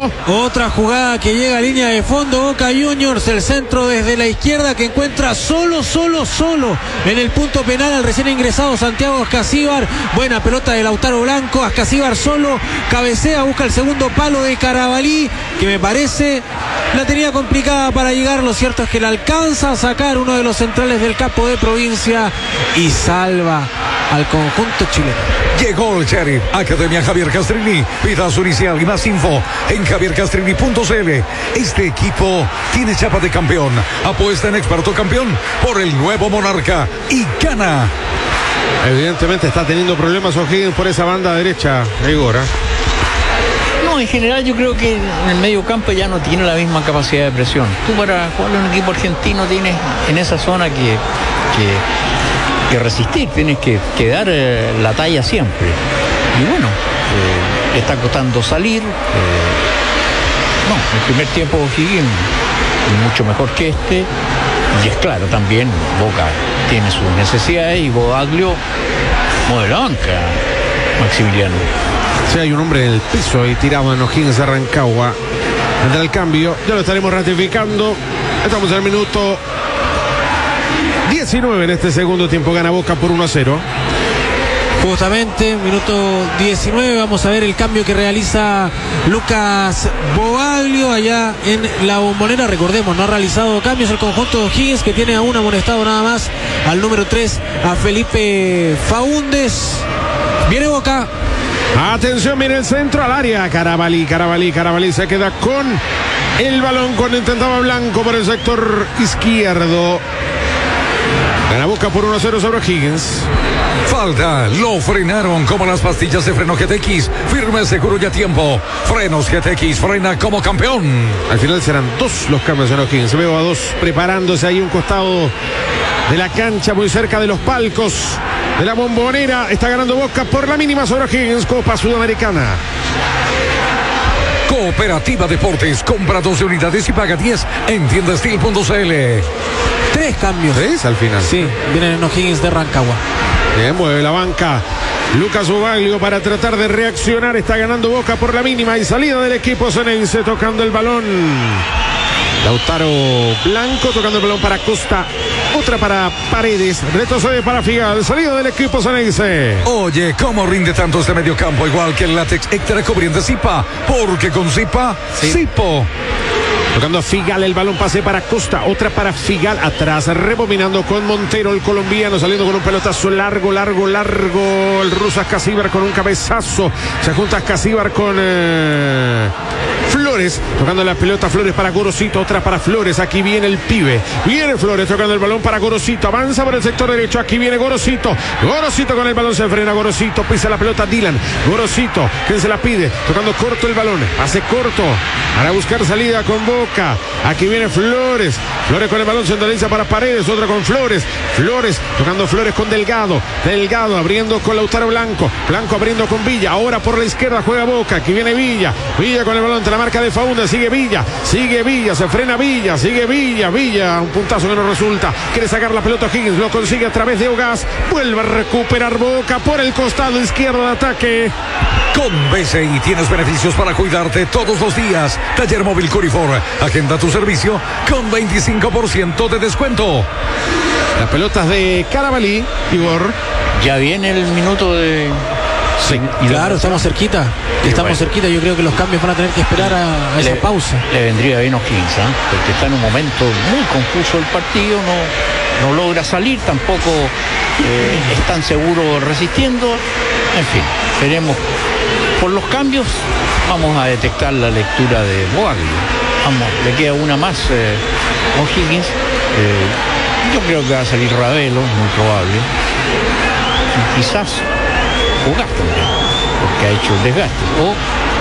Otra jugada que llega a línea de fondo, Boca Juniors, el centro desde la izquierda que encuentra solo en el punto penal al recién ingresado Santiago Ascasíbar. Buena pelota de Lautaro Blanco, Ascasíbar solo, cabecea, busca el segundo palo de Carabalí, que me parece la tenía complicada para llegar. Lo cierto es que la alcanza a sacar uno de los centrales del capo de provincia y salva al conjunto chileno. Llegó el Sheriff, Academia Javier Castrini. Pida su inicial y más info en javiercastrini.cl. Este equipo tiene chapa de campeón. Apuesta en experto campeón por el nuevo Monarca y gana. Evidentemente está teniendo problemas O'Higgins por esa banda derecha, Igor. No, en general yo creo que en el medio campo ya no tiene la misma capacidad de presión. Tú para jugar en un equipo argentino tienes en esa zona que resistir, tienes que dar la talla siempre. Y bueno, le está costando salir. El primer tiempo O'Higgins mucho mejor que este. Y es claro, también Boca tiene sus necesidades y Bodaglio mueve la banca, Maximiliano. Sí, hay un hombre en el piso ahí tirado en O'Higgins de Rancagua. Entra el cambio, ya lo estaremos ratificando. Estamos en el minuto 19 en este segundo tiempo. Gana Boca por 1-0. Justamente, minuto 19, vamos a ver el cambio que realiza Lucas Bodaglio allá en la Bombonera. Recordemos, no ha realizado cambios el conjunto de O'Higgins, que tiene a un amonestado nada más, al número 3, a Felipe Faúndez. Viene Boca. Atención, viene el centro al área. Carabalí se queda con el balón cuando intentaba Blanco por el sector izquierdo. Gana Boca por 1-0 sobre O'Higgins. Falta, lo frenaron como las pastillas de freno GTX. Firme, seguro y a tiempo. Frenos GTX, frena como campeón. Al final serán 2 los cambios en O'Higgins. Veo a 2 preparándose ahí un costado de la cancha, muy cerca de los palcos de la Bombonera. Está ganando Boca por la mínima sobre O'Higgins, Copa Sudamericana. Cooperativa Deportes, compra 12 unidades y paga 10 en tiendastil.cl. 3 cambios. 3 al final. Sí, vienen en O'Higgins de Rancagua. Bien, mueve la banca Lucas Bodaglio para tratar de reaccionar. Está ganando Boca por la mínima y salida del equipo ceneice tocando el balón. Lautaro Blanco tocando el balón para Costa. Otra para Paredes. Retrocede para Figal. Salida del equipo ceneice. Oye, ¿cómo rinde tanto este mediocampo? Igual que el látex extra cubriente Zipa. Porque con Zipa, Zipo. Tocando a Figal, el balón pase para Costa, otra para Figal, atrás, rebobinando con Montero, el colombiano, saliendo con un pelotazo largo, el ruso Ascasíbar con un cabezazo, se junta Ascasíbar con Flores, tocando la pelota Flores para Gorosito, otra para Flores, aquí viene el pibe, viene Flores tocando el balón para Gorosito, avanza por el sector derecho, aquí viene Gorosito con el balón se frena, Gorosito, pisa la pelota Dylan, Gorosito, ¿quién se la pide? Tocando corto el balón, hace corto, para buscar salida con Boca. Aquí viene Flores con el balón, centraliza para Paredes, otra con Flores tocando Flores con Delgado abriendo con Lautaro Blanco abriendo con Villa, ahora por la izquierda juega Boca, aquí viene Villa con el balón ante la marca de Faúndez, sigue Villa, se frena Villa, sigue Villa, un puntazo que no resulta, quiere sacar la pelota Higgins, lo consigue a través de Ogaz, vuelve a recuperar Boca por el costado izquierdo de ataque. Con BCI tienes beneficios para cuidarte todos los días. Taller Móvil Curifor. Agenda tu servicio con 25% de descuento. Las pelotas de Carabalí, Igor. Ya viene el minuto de... Sí, claro, estamos cerquita. Yo creo que los cambios van a tener que esperar a esa pausa. Le vendría bien O'Higgins, porque está en un momento muy confuso el partido, no logra salir, tampoco es tan seguro resistiendo. En fin, esperemos. Por los cambios vamos a detectar la lectura de Bodaglio. Le queda una más O'Higgins. Yo creo que va a salir Ravelo, muy probable. Y quizás Ugas también, porque ha hecho el desgaste. O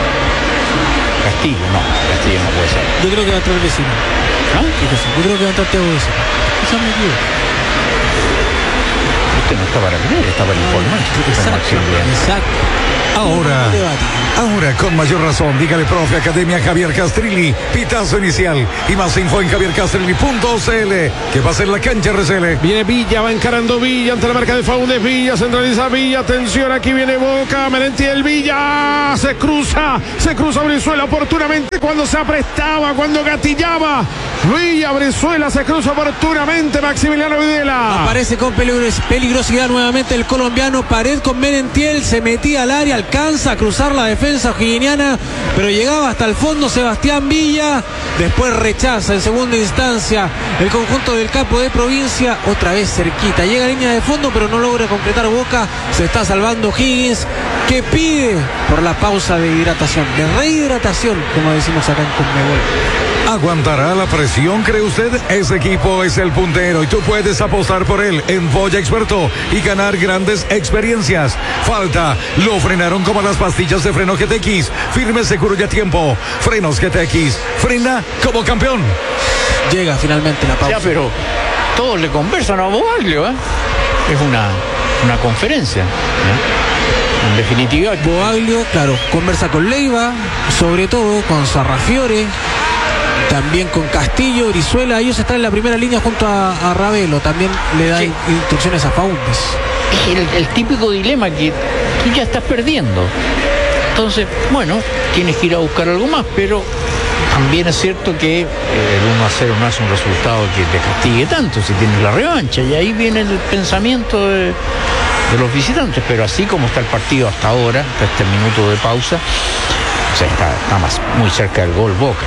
Castillo no puede ser. Yo creo que va a entrar el vecino. Yo creo que va a entrar Thiago Vecino. Quizás me equivoco. Usted no está para creer, está para informar. Exacto. Ahora con mayor razón, dígale profe, Academia Javier Castrilli, pitazo inicial y más info en javiercastrilli.cl, que va a ser la cancha RCL. Viene Villa, va encarando Villa ante la marca de Faúndez. Villa, centraliza Villa, atención, aquí viene Boca, Merentiel, Villa, se cruza Brizuela oportunamente cuando se aprestaba, cuando gatillaba. Villa, Brizuela se cruza oportunamente, Maximiliano Videla. Aparece con peligrosidad nuevamente el colombiano. Pared con Merentiel, se metía al área, alcanza a cruzar la defensa o'higginiana, pero llegaba hasta el fondo Sebastián Villa. Después rechaza en segunda instancia el conjunto del Capo de Provincia, otra vez cerquita. Llega a línea de fondo, pero no logra concretar Boca. Se está salvando Higgins, que pide por la pausa de hidratación, de rehidratación, como decimos acá en Conmebol. ¿Aguantará la presión, cree usted? Ese equipo es el puntero y tú puedes apostar por él en Boya Experto y ganar grandes experiencias. Falta, lo frenaron como las pastillas de freno GTX. Firme, seguro y a tiempo. Frenos GTX, frena como campeón. Llega finalmente la pausa. Ya, pero todos le conversan a Boaglio, ¿eh? Es una conferencia, ¿eh? En definitiva. Boaglio, claro, conversa con Leiva, sobre todo con Sarrafiore, también con Castillo, Brizuela. Ellos están en la primera línea junto a Ravelo. También le dan instrucciones a Faúndez. El típico dilema que tú ya estás perdiendo. Entonces, bueno, tienes que ir a buscar algo más, pero también es cierto que el 1-0 no es un resultado que te castigue tanto si tienes la revancha. Y ahí viene el pensamiento de los visitantes. Pero así como está el partido hasta ahora, hasta este minuto de pausa, o sea, está muy cerca del gol Boca.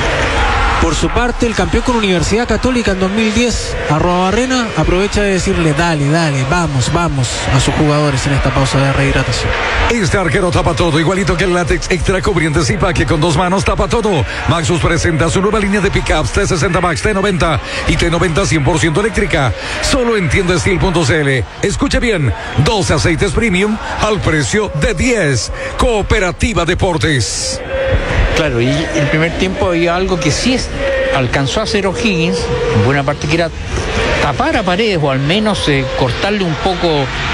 Por su parte, el campeón con Universidad Católica en 2010, Arruabarrena, aprovecha de decirle dale, vamos a sus jugadores en esta pausa de rehidratación. Este arquero tapa todo, igualito que el látex extra cubriente Zipa, que con 2 manos tapa todo. Maxus presenta su nueva línea de pickups T60 Max, T90 y T90 100% eléctrica. Solo en tiendastil.cl. Escuche bien, 12 aceites premium al precio de 10. Cooperativa Deportes. Claro, y el primer tiempo había algo que sí alcanzó a hacer O'Higgins, en buena parte, que era tapar a Paredes o al menos cortarle un poco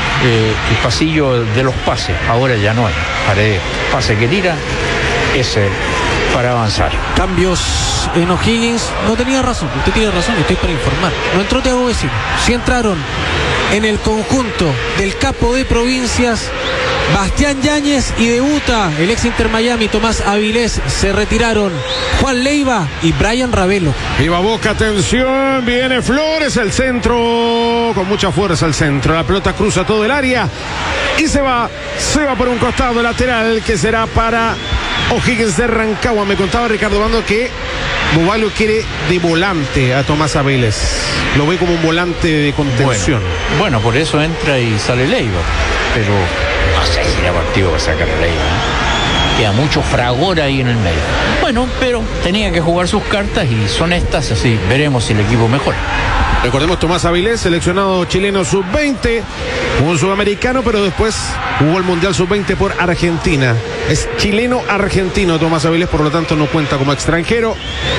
el pasillo de los pases. Ahora ya no hay. Paredes, pase que tira, ese para avanzar. Cambios en O'Higgins, no tenía razón, usted tiene razón, estoy para informar. No entró Thiago Vecino, sí entraron en el conjunto del Capo de Provincias Bastián Yáñez y debuta el ex Inter Miami Tomás Avilés. Se retiraron Juan Leiva y Brian Ravelo. Viva Boca, atención, viene Flores, el centro, con mucha fuerza el centro, la pelota cruza todo el área y se va por un costado lateral que será para O'Higgins de Rancagua. Me contaba Ricardo Bando que Boaglio quiere de volante a Tomás Avilés, lo ve como un volante de contención. Bueno, por eso entra y sale Leiva, pero no sé si era partido para sacar a Leiva, ¿eh? Queda mucho fragor ahí en el medio. Bueno, pero tenía que jugar sus cartas y son estas, así veremos si el equipo mejora. Recordemos, Tomás Avilés, seleccionado chileno sub-20, un sudamericano, pero después jugó el Mundial sub-20 por Argentina. Es chileno-argentino Tomás Avilés, por lo tanto no cuenta como extranjero.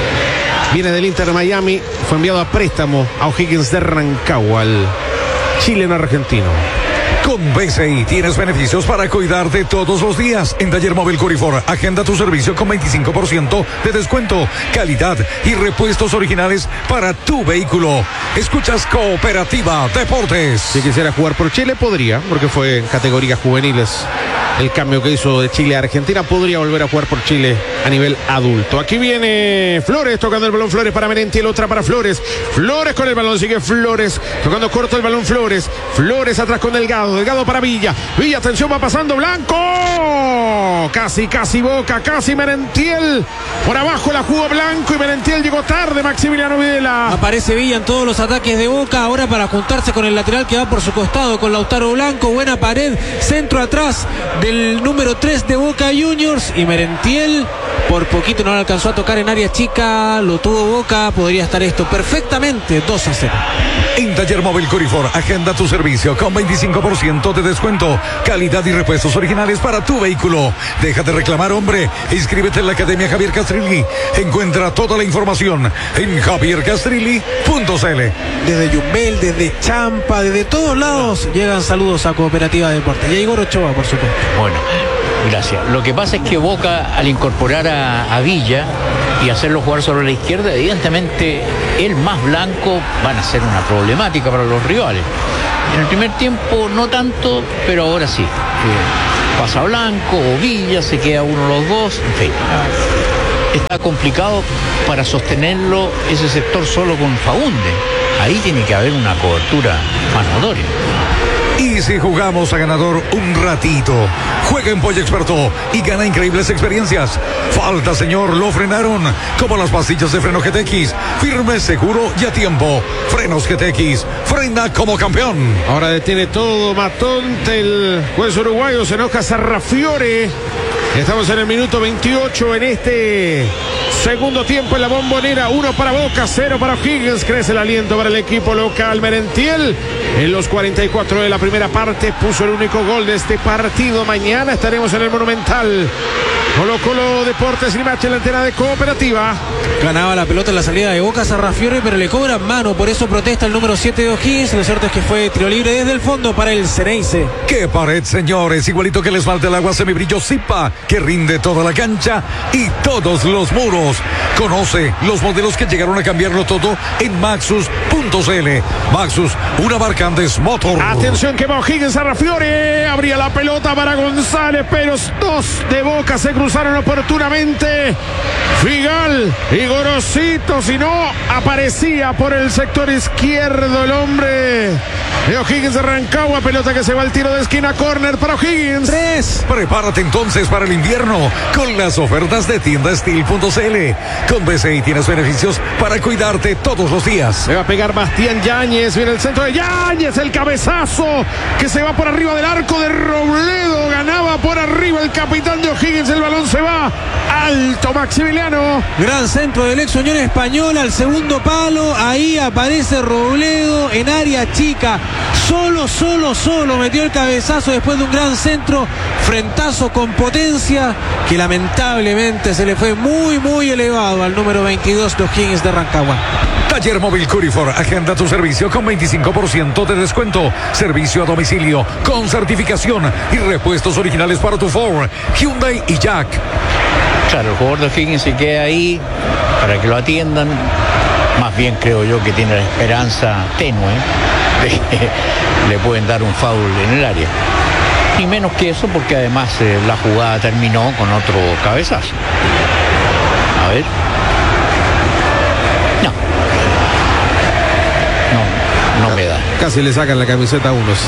Viene del Inter Miami, fue enviado a préstamo a O'Higgins de Rancagua, al chileno-argentino. Con BCI tienes beneficios para cuidarte todos los días. En Taller Móvil Curifor, agenda tu servicio con 25% de descuento, calidad y repuestos originales para tu vehículo. Escuchas Cooperativa Deportes. Si quisiera jugar por Chile, podría, porque fue en categorías juveniles. El cambio que hizo de Chile a Argentina, podría volver a jugar por Chile a nivel adulto. Aquí viene Flores, tocando el balón Flores para Merentiel, otra para Flores. Flores con el balón, sigue Flores, tocando corto el balón Flores. Flores atrás con Delgado, Delgado para Villa. Villa, atención, va pasando Blanco. Casi Boca, casi Merentiel. Por abajo la jugó Blanco y Merentiel llegó tarde, Maximiliano Videla. Aparece Villa en todos los ataques de Boca, ahora para juntarse con el lateral que va por su costado, con Lautaro Blanco. Buena pared, centro atrás del número 3 de Boca Juniors, y Merentiel por poquito no le alcanzó a tocar en área chica, lo tuvo Boca, podría estar esto perfectamente 2-0. En Taller Móvil Curifor, agenda tu servicio con 25% de descuento, calidad y repuestos originales para tu vehículo. Deja de reclamar, hombre, inscríbete en la Academia Javier Castrilli. Encuentra toda la información en javiercastrilli.cl. Desde Yumbel, desde Champa, desde todos lados llegan saludos a Cooperativa Deportes. Y a Igor Ochoa, por supuesto. Bueno, Gracias. Lo que pasa es que Boca, al incorporar a Villa y hacerlo jugar sobre la izquierda, evidentemente el más blanco van a ser una problemática para los rivales. En el primer tiempo no tanto, pero ahora sí. Pasa Blanco o Villa, se queda uno de los dos, en fin. Está complicado para sostenerlo ese sector solo con Faúnde. Ahí tiene que haber una cobertura más notoria. Y si jugamos a ganador un ratito, juega en Pollo Experto y gana increíbles experiencias. Falta, señor, lo frenaron. Como las pastillas de freno GTX. Firme, seguro y a tiempo. Frenos GTX. Frena como campeón. Ahora detiene todo Matonte, el juez uruguayo. Se enoja Sarrafiore. Estamos en el minuto 28 en este segundo tiempo en la Bombonera. 1 para Boca, 0 para O'Higgins. Crece el aliento para el equipo local. Merentiel en los 44 de la primera parte puso el único gol de este partido. Mañana estaremos en el Monumental. Colo Deportes y Limache en la antena de Cooperativa. Ganaba la pelota en la salida de Boca Sarrafiore, pero le cobran mano, por eso protesta el número 7 de O'Higgins. Lo cierto es que fue tiro libre desde el fondo para el Ceneice. ¡Qué pared, señores! Igualito que el esmalte del agua semibrillo Zipa, que rinde toda la cancha y todos los muros. Conoce los modelos que llegaron a cambiarlo todo en Maxus.cl. Maxus, una marca Andes Motor. Atención que va O'Higgins, Sarrafiore. Abría la pelota para González, pero dos de Boca se cruzaron oportunamente. Figal y Gorosito, si no, aparecía por el sector izquierdo el hombre de O'Higgins de Rancagua. Pelota que se va al tiro de esquina, córner para O'Higgins. 3. Prepárate entonces para el invierno con las ofertas de tiendastil.cl. Con BCI tienes beneficios para cuidarte todos los días. Se va a pegar Bastián Yáñez. Viene el centro de Yáñez, el cabezazo que se va por arriba del arco de Robledo. Ganaba por arriba el capitán de O'Higgins. El balón se va alto, Maximiliano. Gran centro del ex Unión Española al segundo palo. Ahí aparece Robledo en área chica. Solo metió el cabezazo después de un gran centro. Frentazo con potencia que lamentablemente se le fue muy elevado al número 22 de O'Higgins de Rancagua. Taller Móvil Curifor, agenda tu servicio con 25% de descuento. Servicio a domicilio con certificación y repuestos originales para tu Ford, Hyundai y Jack. Claro, el jugador de O'Higgins se queda ahí para que lo atiendan. Más bien creo yo que tiene la esperanza tenue de que le pueden dar un foul en el área. Ni menos que eso, porque además la jugada terminó con otro cabezazo. A ver. No me da. Casi le sacan la camiseta a unos.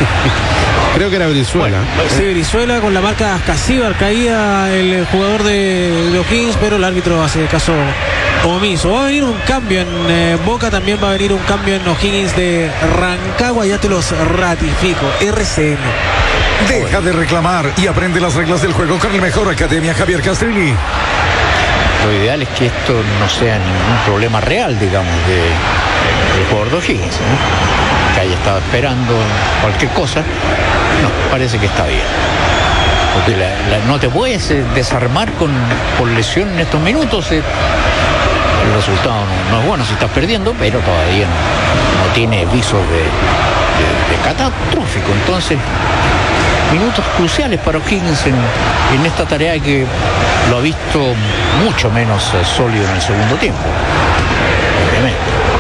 Creo que era Brizuela. Bueno, sí, Brizuela con la marca Casíbar. Caía el jugador de O'Higgins, pero el árbitro hace caso omiso. Va a venir un cambio en Boca, también va a venir un cambio en O'Higgins de Rancagua. Ya te los ratifico. RCN. Deja de reclamar y aprende las reglas del juego con el mejor Academia Javier Castrilli. Lo ideal es que esto no sea ningún problema real, digamos, del jugador de O'Higgins, ¿no? Que haya estado esperando cualquier cosa. No, parece que está bien. Porque no te puedes desarmar por lesión en estos minutos. El resultado no es bueno si estás perdiendo, pero todavía no tiene visos de catastrófico. Entonces, minutos cruciales para O'Higgins en esta tarea que lo ha visto mucho menos sólido en el segundo tiempo. Obviamente.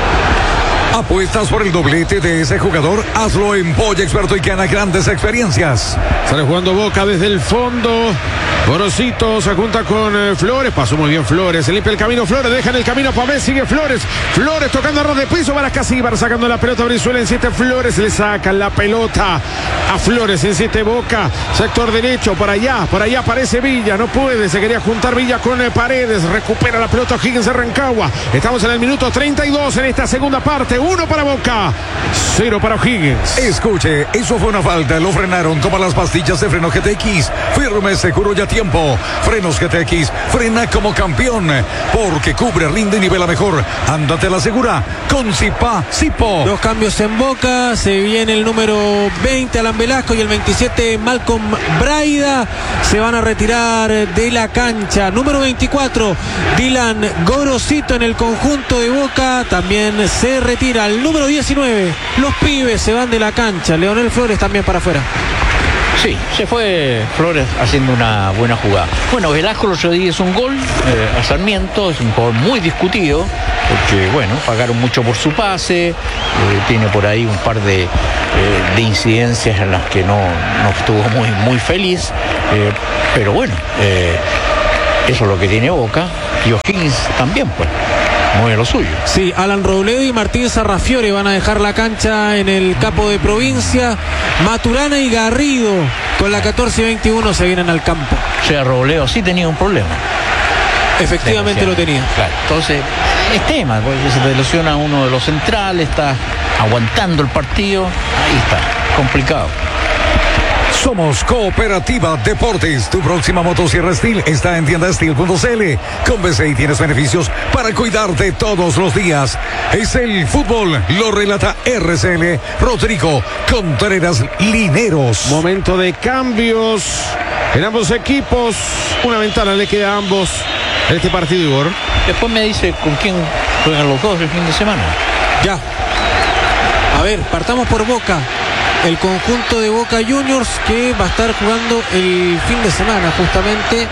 ¿Apuestas por el doblete de ese jugador? Hazlo en Pollo Experto y gana grandes experiencias. Sale jugando Boca desde el fondo. Gorosito se junta con Flores. Pasó muy bien Flores. Se limpia el camino Flores. Deja en el camino Pamé. Sigue Flores. Flores tocando a ras de piso para Casíbar. Sacando la pelota. Brizuela insiste Flores. Le sacan la pelota a Flores. Insiste Boca. Sector derecho. Por allá aparece Villa. No puede. Se quería juntar Villa con Paredes. Recupera la pelota O'Higgins de Rancagua. Estamos en el minuto 32 en esta segunda parte. 1 para Boca, 0 para O'Higgins. Escuche, eso fue una falta. Lo frenaron. Toma las pastillas de freno GTX. Firme, seguro y a tiempo. Frenos GTX. Frena como campeón. Porque cubre, rinde y nivela mejor. Ándate a la segura con Zipo. Dos cambios en Boca. Se viene el número 20 Alan Velasco y el 27 Malcolm Braida. Se van a retirar de la cancha. Número 24 Dylan Gorosito en el conjunto de Boca. También se retira el número 19. Los pibes se van de la cancha. Leonel Flores también para afuera. Sí, se fue Flores haciendo una buena jugada. Bueno, Velasco el otro día hizo un gol a Sarmiento, es un jugador muy discutido, porque bueno, pagaron mucho por su pase, tiene por ahí un par de incidencias en las que no estuvo muy feliz, pero bueno, eso es lo que tiene Boca, y O'Higgins también, pues. Muy a lo suyo. Sí, Alan Robledo y Martín Sarrafiore van a dejar la cancha en el Capo de Provincia. Maturana y Garrido con la 14 y 21 se vienen al campo. O sea, Robledo sí tenía un problema. Efectivamente lo tenía. Claro, entonces es tema, porque se te lesiona uno de los centrales, está aguantando el partido, ahí está, complicado. Somos Cooperativa Deportes. Tu próxima motosierra Steel está en tiendasteel.cl. Con BCI tienes beneficios para cuidarte todos los días. Es el fútbol, lo relata RCL Rodrigo Contreras Lineros. Momento de cambios en ambos equipos. Una ventana le queda a ambos en este partido, Igor. Después me dice con quién juegan los dos el fin de semana. Ya. A ver, partamos por Boca. El conjunto de Boca Juniors que va a estar jugando el fin de semana justamente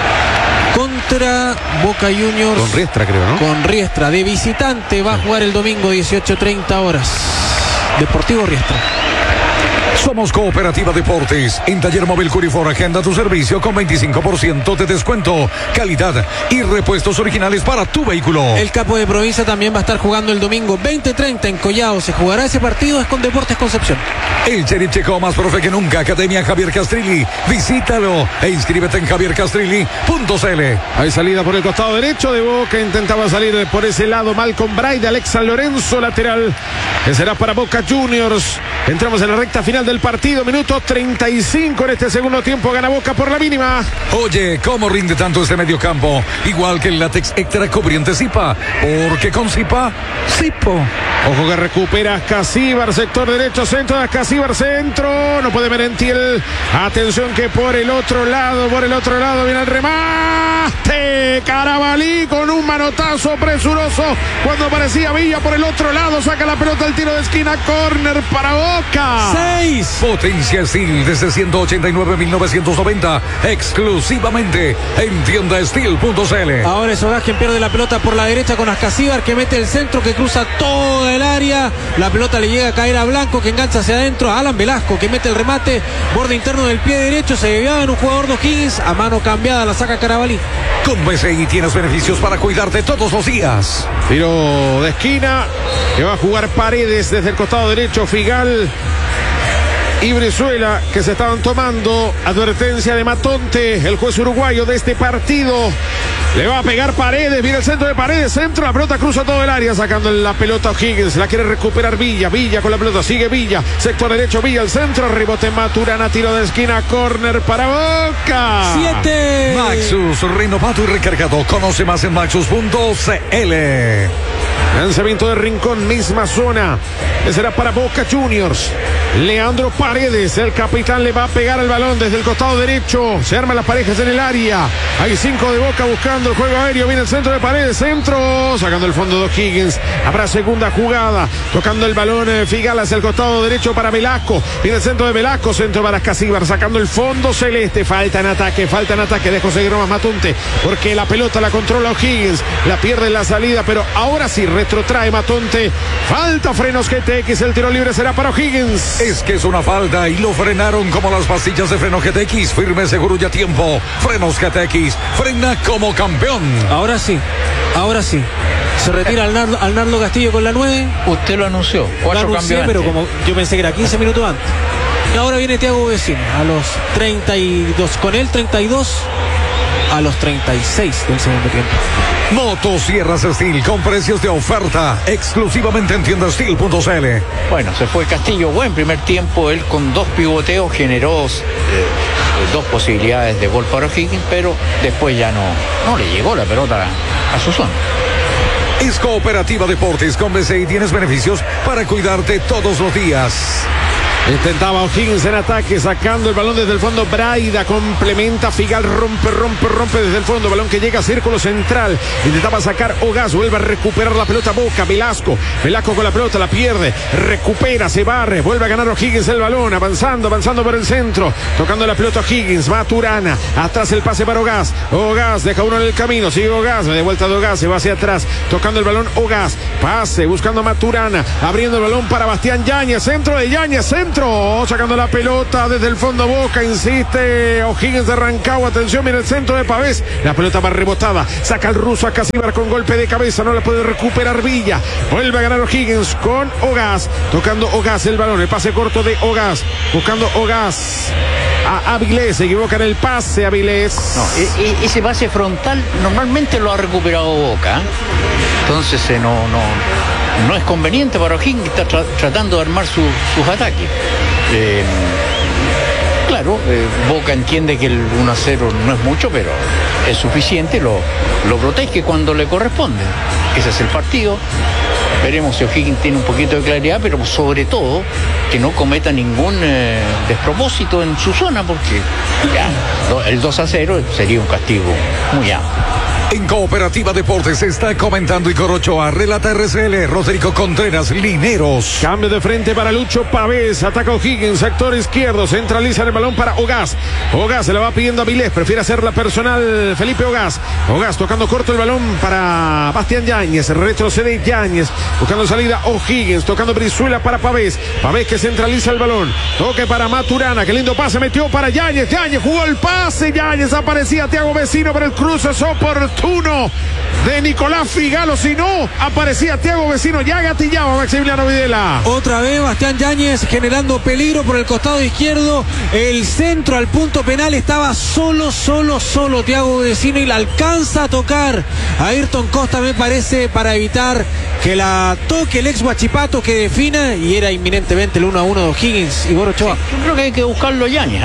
contra Boca Juniors. Con Riestra, creo, ¿no? Con Riestra. De visitante va a jugar el domingo 18:30 horas. Deportivo Riestra. Somos Cooperativa Deportes. En Taller Móvil Curifor agenda tu servicio con 25% de descuento, calidad y repuestos originales para tu vehículo. El Capo de Provincia también va a estar jugando el domingo 20:30 en Collao. Se jugará ese partido, es con Deportes Concepción. El Sheriff Checo más profe que nunca. Academia Javier Castrilli. Visítalo e inscríbete en javiercastrilli.cl. Hay salida por el costado derecho de Boca. Intentaba salir por ese lado Malcolm Braida, Alexa Lorenzo, lateral, que será para Boca Juniors. Entramos en la recta final del partido, minuto 35 en este segundo tiempo, gana Boca por la mínima. Oye, ¿cómo rinde tanto este mediocampo? Igual que el látex extra cubriente Zipa, porque con Zipa, Zipo. Ojo que recupera Ascasíbar, sector derecho, centro de Ascasíbar, centro, no puede Merentiel. Atención que por el otro lado viene el remate. Carabalí con un manotazo presuroso cuando aparecía Villa por el otro lado, saca la pelota al tiro de esquina, córner para Boca. 6. Potencia Steel desde 189.990, exclusivamente en tiendasteel.cl. Ahora es Orás quien pierde la pelota por la derecha con Ascasíbar, que mete el centro, que cruza toda el área. La pelota le llega a caer a Blanco, que engancha hacia adentro a Alan Velasco, que mete el remate, borde interno del pie derecho, se desviaba en un jugador de O'Higgins, a mano cambiada la saca Carabalí. Con BCI tienes beneficios para cuidarte todos los días. Tiro de esquina que va a jugar Paredes desde el costado derecho, Figal y Brizuela, que se estaban tomando. Advertencia de Matonte, el juez uruguayo de este partido. Le va a pegar Paredes, viene el centro de Paredes, centro, la pelota cruza todo el área, sacando la pelota a O'Higgins, la quiere recuperar Villa con la pelota, sigue Villa, sector derecho, Villa, el centro, rebote Maturana, tiro de esquina, córner para Boca. 7. Maxus, renovado y recargado, conoce más en maxus.cl. Lanzamiento de Rincón, misma zona, que será para Boca Juniors. Leandro Paredes, el capitán, le va a pegar el balón desde el costado derecho. Se arman las parejas en el área. Hay 5 de Boca buscando el juego aéreo. Viene el centro de Paredes, centro, sacando el fondo de O'Higgins. Habrá segunda jugada, tocando el balón Figal hacia el costado derecho para Velasco. Viene el centro de Velasco, centro para Ascasíbar, sacando el fondo celeste. Falta en ataque de José Gromas Matonte, porque la pelota la controla O'Higgins. La pierde en la salida, pero ahora sí retrotrae Matonte. Falta frenos GTX, el tiro libre será para O'Higgins. Es que es una falta y lo frenaron como las pastillas de freno GTX. Firme, seguro y a tiempo. Frenos GTX, frena como campeón. Ahora sí. Se retira Arnaldo Castillo con la 9. Usted lo anunció. 4 cambios. Pero como yo pensé que era 15 minutos antes. Y ahora viene Thiago Vecino a los 32. Con él 32 a los 36 del segundo tiempo. Motosierras Steel con precios de oferta exclusivamente en tiendasteel.cl. Bueno, se fue Castillo, buen primer tiempo, él con 2 pivoteos generó 2 posibilidades de gol para O'Higgins, pero después ya no le llegó la pelota a su zona. Es Cooperativa Deportes, con BCI tienes beneficios para cuidarte todos los días. Intentaba O'Higgins en ataque, sacando el balón desde el fondo. Braida complementa, Figal rompe desde el fondo. Balón que llega a círculo central. Intentaba sacar Ogaz, vuelve a recuperar la pelota Boca. Velasco con la pelota, la pierde, recupera, se barre, vuelve a ganar O'Higgins el balón, avanzando por el centro, tocando la pelota O'Higgins. Maturana, atrás el pase para Ogaz. Ogaz deja uno en el camino, sigue Ogaz, de vuelta de Ogaz, se va hacia atrás, tocando el balón Ogaz, pase, buscando a Maturana, abriendo el balón para Bastián Yáñez, centro de Yáñez, centro, sacando la pelota desde el fondo Boca, insiste O'Higgins de Rancagua, atención, mira el centro de Pavés, la pelota va rebotada, saca el ruso a Casíbar con golpe de cabeza, no la puede recuperar Villa, vuelve a ganar O'Higgins con Ogaz, tocando Ogaz el balón, el pase corto de Ogaz, buscando Ogaz a Avilés, se equivoca en el pase Avilés. No, ese pase frontal normalmente lo ha recuperado Boca, entonces no es conveniente para O'Higgins, que está tratando de armar sus ataques. Claro, Boca entiende que el 1-0 no es mucho, pero es suficiente, lo protege cuando le corresponde. Ese es el partido. Veremos si O'Higgins tiene un poquito de claridad, pero sobre todo que no cometa ningún despropósito en su zona, porque ya el 2-0 sería un castigo muy amplio. En Cooperativa Deportes se está comentando Igor Ochoa, relata RCL, Rodrigo Contreras, Lineros. Cambio de frente para Lucho Pavés, ataca O'Higgins, sector izquierdo, centraliza el balón para Ogaz. Ogaz se la va pidiendo a Vilés, prefiere hacerla personal Felipe Ogaz. Ogaz tocando corto el balón para Bastián Yáñez, retrocede Yáñez, buscando salida O'Higgins, tocando Brizuela para Pavés. Pavés que centraliza el balón, toque para Maturana, qué lindo pase metió para Yáñez. Yáñez jugó el pase, Yáñez aparecía Thiago Vecino, pero el cruce es oportuno de Nicolás Figalo, si no aparecía Thiago Vecino, ya gatillaba Maximiliano Videla. Otra vez Bastián Yáñez generando peligro por el costado izquierdo, el centro al punto penal, estaba solo Thiago Vecino y la alcanza a tocar a Ayrton Costa, me parece, para evitar que la toque el ex Huachipato, que defina, y era inminentemente el 1-1 de O'Higgins. Igor Ochoa. Sí, yo creo que hay que buscarlo Yáñez,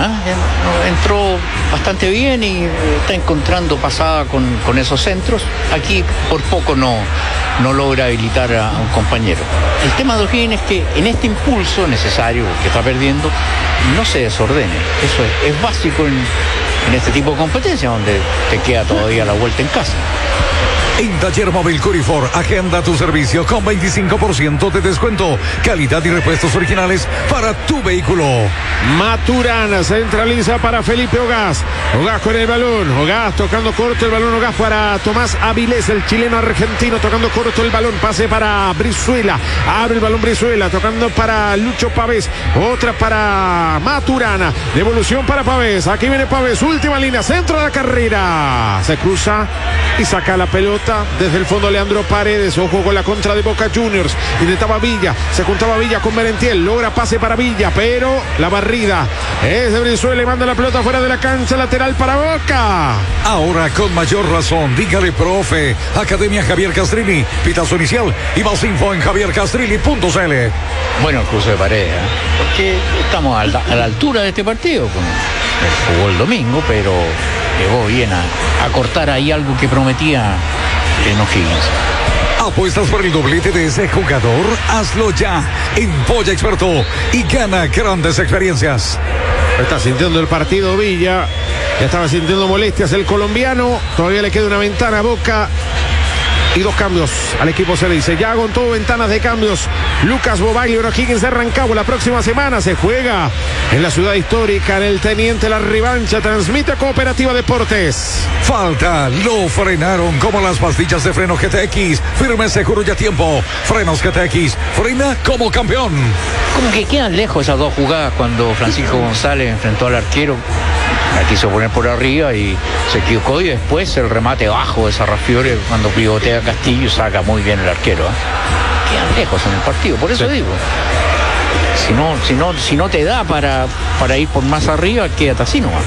entró bastante bien y está encontrando pasada con esos centros. Aquí por poco no logra habilitar a un compañero. El tema de O'Higgins es que en este impulso necesario que está perdiendo no se desordene. Eso es básico en este tipo de competencia, donde te queda todavía la vuelta en casa. En Taller Móvil Curifor, agenda tu servicio con 25% de descuento, calidad y repuestos originales para tu vehículo. Maturana centraliza para Felipe Ogaz. Ogaz con el balón, Ogaz tocando corto el balón, Ogaz para Tomás Avilés, el chileno argentino, tocando corto el balón, pase para Brizuela, abre el balón Brizuela, tocando para Lucho Pavés, otra para Maturana, devolución para Pavés, aquí viene Pavés, última línea, centro de la carrera, se cruza y saca la pelota desde el fondo Leandro Paredes. Ojo con la contra de Boca Juniors, intentaba Villa, se juntaba Villa con Merentiel, logra pase para Villa, pero la barrida es de Brizuela y manda la pelota fuera de la cancha, lateral para Boca. Ahora con mayor razón, dígale profe, Academia Javier Castrilli, pitazo inicial y más info en javiercastrilli.cl. Bueno, el cruce de Paredes, porque estamos a la altura de este partido, jugó el domingo, pero llegó bien a cortar ahí algo que prometía en O'Higgins. ¿Apuestas por el doblete de ese jugador? Hazlo ya en Polla Experto y gana grandes experiencias. Está sintiendo el partido Villa, ya estaba sintiendo molestias el colombiano, todavía le queda una ventana a Boca. Y 2 cambios al equipo Cerdice. Ya con todo ventanas de cambios. Lucas Bobaglio en O'Higgins de Rancagua. La próxima semana se juega en la ciudad histórica, en el Teniente La Revancha. Transmite Cooperativa Deportes. Falta, lo frenaron como las pastillas de freno GTX. Firme, seguro y a tiempo. Frenos GTX, frena como campeón. Como que quedan lejos esas dos jugadas cuando Francisco González enfrentó al arquero. La quiso poner por arriba y se equivocó, y después el remate bajo de Sarrafiore cuando pivotea Castillo saca muy bien el arquero. Quedan lejos en el partido, por eso digo, si no te da para ir por más arriba, quédate así nomás,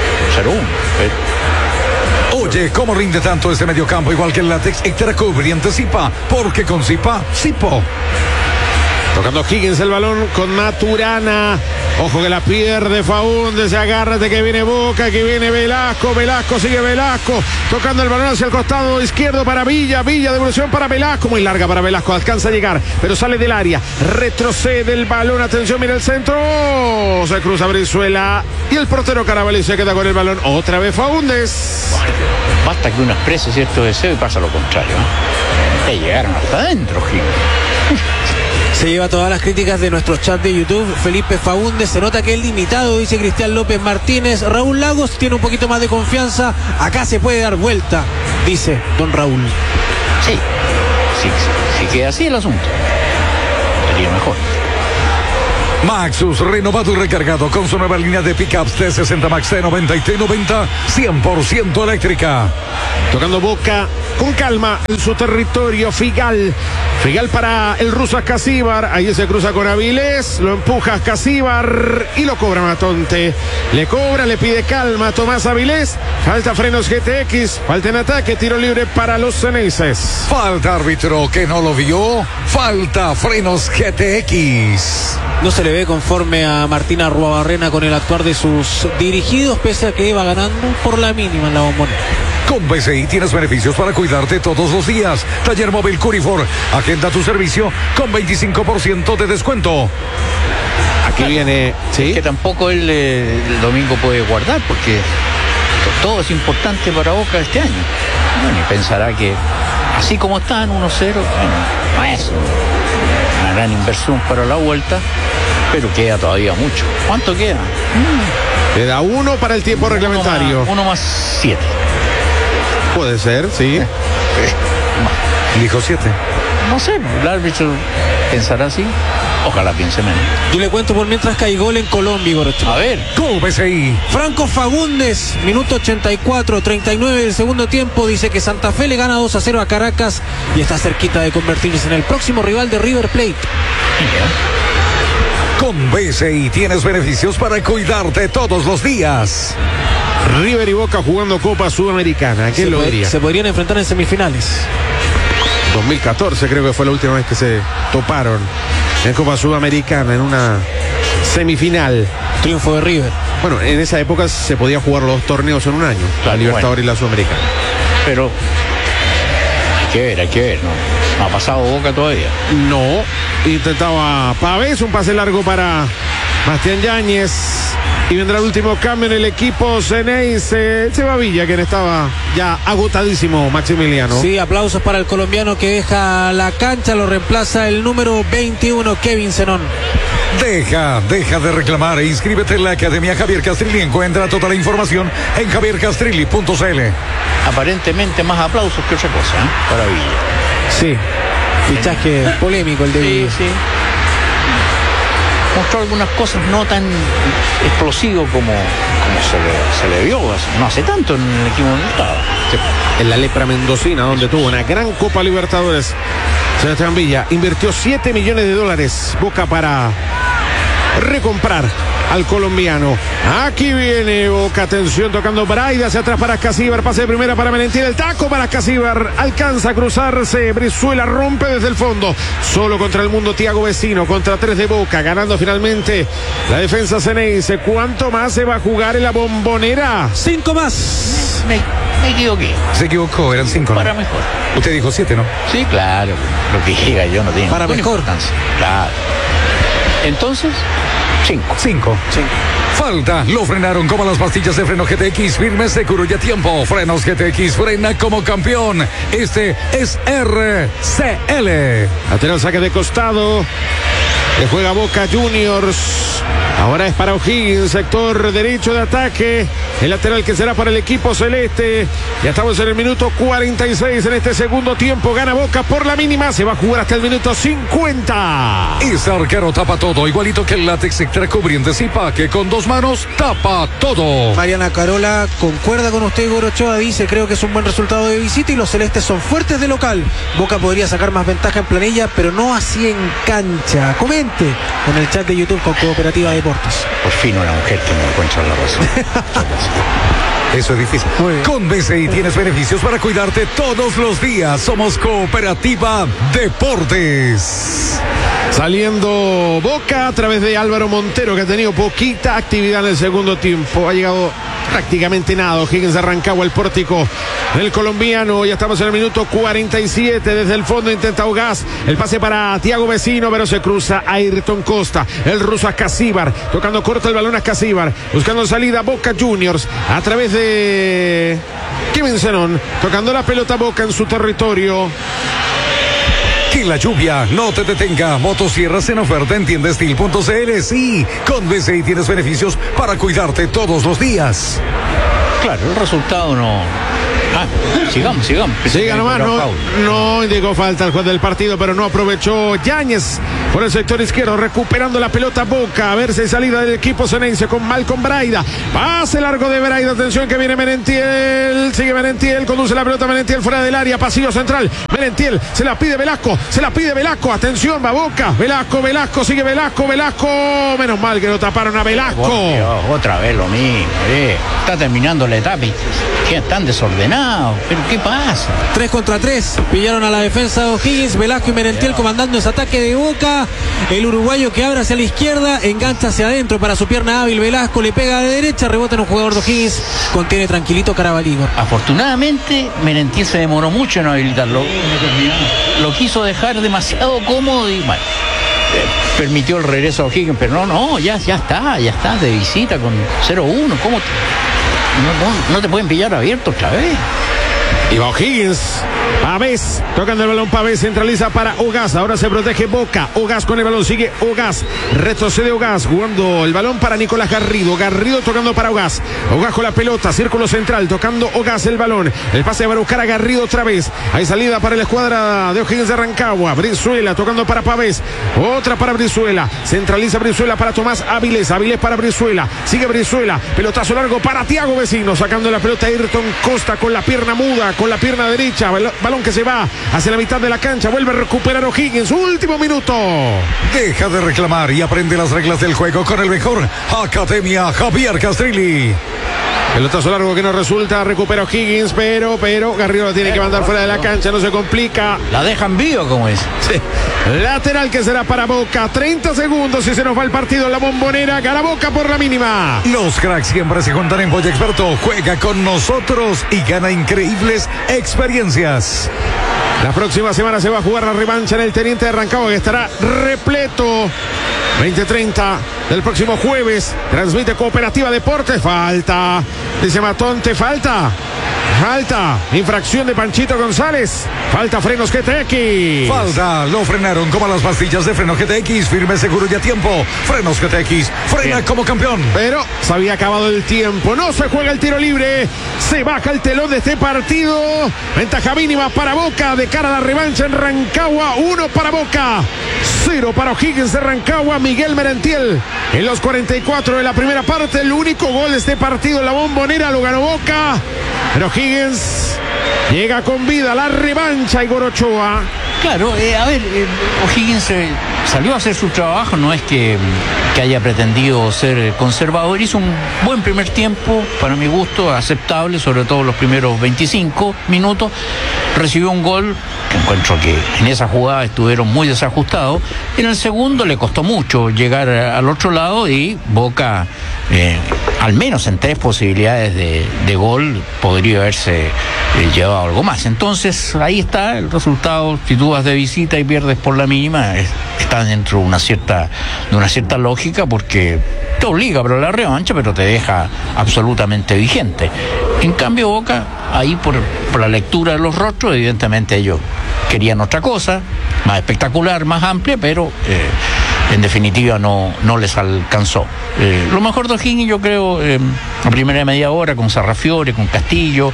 0-1. Oye, ¿cómo rinde tanto este mediocampo? Igual que el látex Extra Cubriente Zipa, porque con Zipa, Zipo. Tocando Higgins el balón con Maturana. Ojo que la pierde Faúndez. Agárrate que viene Boca, que viene Velasco. Velasco sigue Velasco. Tocando el balón hacia el costado izquierdo para Villa. Villa, devolución para Velasco. Muy larga para Velasco. Alcanza a llegar, pero sale del área. Retrocede el balón. Atención, mira el centro. Se cruza Brizuela. Y el portero Carabalí se queda con el balón. Otra vez Faúndez. Basta que uno exprese cierto deseo y pasa lo contrario. Te llegaron hasta adentro, Gil. Se lleva todas las críticas de nuestro chat de YouTube. Felipe Faúndez, se nota que es limitado, dice Cristian López Martínez. Raúl Lagos tiene un poquito más de confianza. Acá se puede dar vuelta, dice don Raúl. Sí, si queda así el asunto, sería mejor. Maxus, renovado y recargado con su nueva línea de pickups T60 Max T90 y T90, 100% eléctrica. Tocando Boca con calma en su territorio. Figal para el ruso Ascasíbar. Ahí se cruza con Avilés. Lo empuja Ascasíbar y lo cobra Matonte. Le cobra, le pide calma a Tomás Avilés. Falta frenos GTX. Falta en ataque. Tiro libre para los ceneices. Falta árbitro que no lo vio. Falta frenos GTX. No se le ve conforme a Martín Arruabarrena con el actuar de sus dirigidos, pese a que iba ganando por la mínima en la Bombonera. Con BCI tienes beneficios para cuidarte todos los días. Taller móvil Curifor. Agenda tu servicio con 25% de descuento. Aquí viene, ¿sí? Que tampoco él el domingo puede guardar, porque todo es importante para Boca este año. Bueno, y pensará que así como están 1-0, bueno, no es una gran inversión para la vuelta, pero queda todavía mucho. ¿Cuánto queda? Queda 1 para el tiempo reglamentario. 1 más 7. Puede ser, sí. Dijo 7. No sé, el árbitro pensará así. Ojalá piense menos. Yo le cuento por mientras que hay gol en Colombia, Gorocho. A ver. Con BCI. Franco Faúndez, minuto 84, 39 del segundo tiempo, dice que Santa Fe le gana 2-0 a Caracas y está cerquita de convertirse en el próximo rival de River Plate. Con BCI tienes beneficios para cuidarte todos los días. River y Boca jugando Copa Sudamericana. ¿Quién lo diría? Se podrían enfrentar en semifinales. 2014 creo que fue la última vez que se toparon en Copa Sudamericana, en una semifinal. Triunfo de River. Bueno, en esa época se podía jugar los dos torneos en un año, la Libertadores y la Sudamericana. Pero hay que ver, ¿no? No ha pasado Boca todavía. No, intentaba Pavés, un pase largo para Bastián Yáñez. Y vendrá el último cambio en el equipo Ceneice. Se va Villa, quien estaba ya agotadísimo, Maximiliano. Sí, aplausos para el colombiano que deja la cancha. Lo reemplaza el número 21, Kevin Zenón. Deja de reclamar e inscríbete en la Academia Javier Castrilli. Encuentra toda la información en javiercastrilli.cl. Aparentemente más aplausos que otra cosa, ¿eh? Para Villa. Sí, fichaje polémico el de Villa. Sí. Mostró algunas cosas no tan explosivos como se le vio no hace tanto en el equipo donde estaba. En la Lepra Mendocina, donde tuvo una gran Copa Libertadores. Sebastián Villa invirtió $7 millones Boca para recomprar al colombiano. Aquí viene Boca, atención, tocando Braida hacia atrás para Ascasíbar, pase de primera para Melentín, el taco para Ascasíbar, alcanza a cruzarse, Brizuela rompe desde el fondo, solo contra el mundo Thiago Vecino, contra 3 de Boca, ganando finalmente la defensa Ceneice. ¿Cuánto más se va a jugar en la Bombonera? 5 más. Me equivoqué. Se equivocó, eran 5. Para ¿no? mejor. Usted dijo 7, ¿no? Sí, claro. Lo que diga yo no tiene para mejor. Importancia. Claro. Entonces, 5. Falta, lo frenaron como las pastillas de freno GTX, firme, seguro y a tiempo. Frenos GTX, frena como campeón. Este es RCL. Lateral, saque de costado. Le juega Boca Juniors. Ahora es para O'Higgins, sector derecho de ataque. El lateral que será para el equipo celeste. Ya estamos en el minuto 46 en este segundo tiempo. Gana Boca por la mínima. Se va a jugar hasta el minuto 50. Ese arquero tapa todo, igualito que el látex extra cubriente Zipa, que con 2 manos tapa todo. Mariana Carola concuerda con usted, Igor Ochoa, dice: creo que es un buen resultado de visita y los celestes son fuertes de local. Boca podría sacar más ventaja en planilla, pero no así en cancha. Comente en el chat de YouTube con Cooperativa Deportes. por fin una mujer que me encuentra la razón. Eso es difícil. Con BCI tienes beneficios para cuidarte todos los días. Somos Cooperativa Deportes. Saliendo Boca a través de Álvaro Montero, que ha tenido poquita actividad en el segundo tiempo. Ha llegado prácticamente nada. O'Higgins de Rancagua, el pórtico del colombiano. Ya estamos en el minuto 47. Desde el fondo intenta Ugaz. El pase para Thiago Vecino, pero se cruza a Ayrton Costa. El ruso a Casíbar. Tocando corto el balón a Casíbar. Buscando salida Boca Juniors a través de Kevin Zenón. Tocando la pelota Boca en su territorio. Que la lluvia no te detenga. Motosierras en oferta en tiendestil.cl. Sí, con BCI tienes beneficios para cuidarte todos los días. Claro, el resultado no... sigamos. Siga nomás, no indicó falta al juez del partido, pero no aprovechó Yáñez por el sector izquierdo, recuperando la pelota Boca. A ver si hay salida del equipo cenense con Malcolm Braida. Pase largo de Braida, atención que viene Merentiel. Sigue Merentiel, conduce la pelota Merentiel fuera del área, pasillo central. Merentiel, se la pide Velasco. Atención, va Boca. Velasco, sigue Velasco. Menos mal que lo taparon a Velasco. Otra vez lo mismo, Está terminando la etapa y están desordenados. ¿Pero qué pasa? 3 contra 3. Pillaron a la defensa de O'Higgins. Velasco y Merentiel comandando ese ataque de Boca. El uruguayo que abre hacia la izquierda, engancha hacia adentro para su pierna hábil. Velasco le pega de derecha, rebota en un jugador de O'Higgins. Contiene tranquilito Carabalí. Afortunadamente, Merentiel se demoró mucho en habilitarlo. Lo quiso dejar demasiado cómodo y bueno, permitió el regreso a O'Higgins, pero no, ya está de visita con 0-1. ¿Cómo? No te pueden pillar abierto otra vez. Y va O'Higgins. Pavés, tocando el balón Pavés, centraliza para Ugaz. Ahora se protege Boca. Ugaz con el balón, sigue Ugaz. Retrocede Ugaz, jugando el balón para Nicolás Garrido. Garrido tocando para Ugaz. Ugaz con la pelota, círculo central, tocando Ugaz el balón. El pase va a buscar a Garrido otra vez. Hay salida para la escuadra de O'Higgins de Rancagua. Brizuela tocando para Pavés. Otra para Brizuela. Centraliza Brizuela para Tomás Áviles. Áviles para Brizuela. Sigue Brizuela. Pelotazo largo para Thiago Vecino. Sacando la pelota Ayrton Costa con la pierna muda, con la pierna derecha. Balón que se va hacia la mitad de la cancha. Vuelve a recuperar O'Higgins. Último minuto. Deja de reclamar y aprende las reglas del juego con el mejor. Academia Javier Castrilli. Pelotazo largo que no resulta. Recupera O'Higgins, pero Garrido la tiene que mandar fuera de la cancha. No se complica. La dejan viva, como es. Sí. Lateral que será para Boca. 30 segundos y se nos va el partido. La Bombonera gana Boca por la mínima. Los cracks siempre se juntan en Boya Experto. Juega con nosotros y gana increíbles experiencias. La próxima semana se va a jugar la revancha en el Teniente de Rancagua, que estará repleto. 20:30 del próximo jueves. Transmite Cooperativa Deportes. Falta. Dice Matonte, falta. Infracción de Panchito González. Falta Frenos GTX. Falta. Lo frenaron como las pastillas de freno GTX. Firme, seguro y a tiempo. Frenos GTX. Frena como campeón. Pero se había acabado el tiempo. No se juega el tiro libre. Se baja el telón de este partido. Ventaja mínima para Boca de cara a la revancha en Rancagua. 1 para Boca. 0 para O'Higgins de Rancagua. Miguel Merentiel en los 44 de la primera parte. El único gol de este partido en la Bombonera lo ganó Boca. Pero O'Higgins llega con vida a la revancha. Igor Ochoa. Claro, O'Higgins salió a hacer su trabajo, no es que haya pretendido ser conservador. Hizo un buen primer tiempo, para mi gusto, aceptable, sobre todo los primeros 25 minutos. Recibió un gol que encuentro que en esa jugada estuvieron muy desajustados. En el segundo le costó mucho llegar al otro lado y Boca, al menos en 3 posibilidades de gol, podría haberse llevado algo más. Entonces ahí está el resultado. Si tú vas de visita y pierdes por la mínima, está dentro de una cierta lógica, porque te obliga para la revancha, pero te deja absolutamente vigente. En cambio Boca, ahí por la lectura de los rostros, evidentemente ellos querían otra cosa, más espectacular, más amplia, pero en definitiva no les alcanzó. Lo mejor de O'Higgins, yo creo, la primera media hora con Sarrafiore, con Castillo,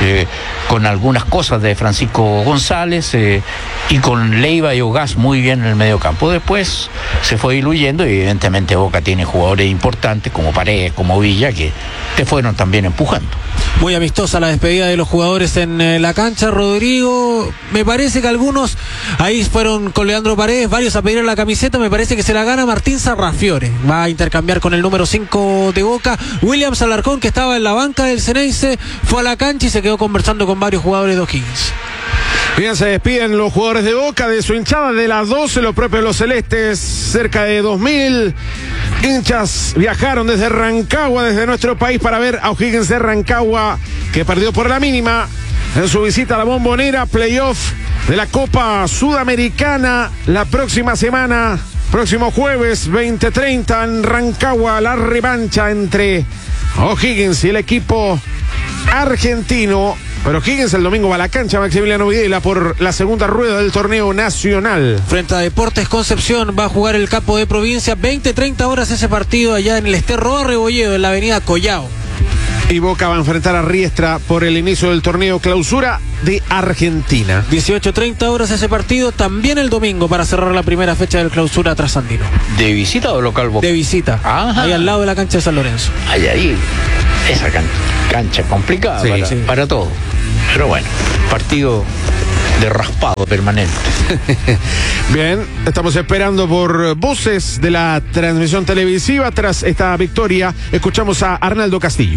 con algunas cosas de Francisco González, y con Leiva y Ugaz muy bien en el medio campo. Después se fue diluyendo y evidentemente Boca tiene jugadores importantes como Paredes, como Villa, que te fueron también empujando. Muy amistosa la despedida de los jugadores en la cancha, Rodrigo. Me parece que algunos ahí fueron con Leandro Paredes, varios a pedir la camiseta. Me parece que se la gana Martín Sarrafiore. Va a intercambiar con el número 5 de Boca. Williams Alarcón, que estaba en la banca del Ceneice, fue a la cancha y se quedó conversando con varios jugadores de O'Higgins. Bien, se despiden los jugadores de Boca de su hinchada de las 12, los propios los celestes, cerca de 2000 hinchas viajaron desde Rancagua, desde nuestro país, para ver a O'Higgins de Rancagua, que perdió por la mínima en su visita a la Bombonera, playoff de la Copa Sudamericana la próxima semana, próximo jueves 20:30 en Rancagua, la revancha entre O'Higgins y el equipo argentino. Pero Higgins el domingo va a la cancha, Maximiliano Videla, por la segunda rueda del torneo nacional. Frente a Deportes Concepción va a jugar el capo de provincia. 20-30 horas ese partido allá en el Esterro Rebolledo, en la avenida Collao. Y Boca va a enfrentar a Riestra por el inicio del torneo clausura de Argentina. 18-30 horas ese partido, también el domingo, para cerrar la primera fecha del clausura trasandino. ¿De visita o local Boca? De visita. Ajá. Ahí al lado de la cancha de San Lorenzo. Ahí. Esa cancha complicada para todo. Pero bueno, partido de raspado permanente. Bien, estamos esperando por voces de la transmisión televisiva. Tras esta victoria, escuchamos a Arnaldo Castillo.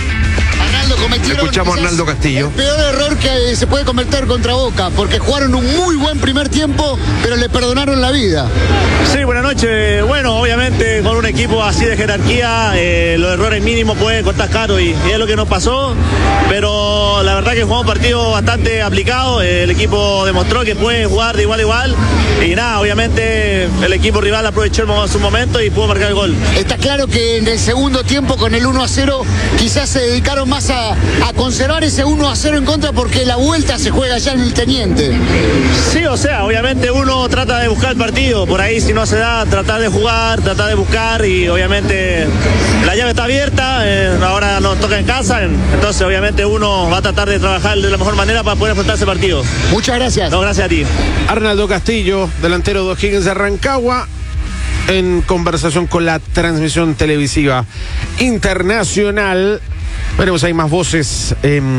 Escuchamos a Arnaldo Castillo. El peor error que se puede cometer contra Boca, porque jugaron un muy buen primer tiempo, pero le perdonaron la vida. Sí, buenas noches. Bueno, obviamente con un equipo así de jerarquía, los errores mínimos pueden costar caro y es lo que nos pasó, pero la verdad que jugamos un partido bastante aplicado. El equipo demostró que puede jugar de igual a igual y nada, obviamente el equipo rival aprovechó su momento y pudo marcar el gol. Está claro que en el segundo tiempo, con el 1-0, quizás se dedicaron más a conservar ese 1-0 en contra, porque la vuelta se juega ya en el Teniente. Sí, o sea, obviamente uno trata de buscar el partido, por ahí si no se da, tratar de jugar, tratar de buscar, y obviamente la llave está abierta, ahora nos toca en casa, entonces obviamente uno va a tratar de trabajar de la mejor manera para poder afrontar ese partido. Muchas gracias. No, gracias a ti. Arnaldo Castillo, delantero de O'Higgins de Rancagua, en conversación con la transmisión televisiva internacional. Veremos, hay más voces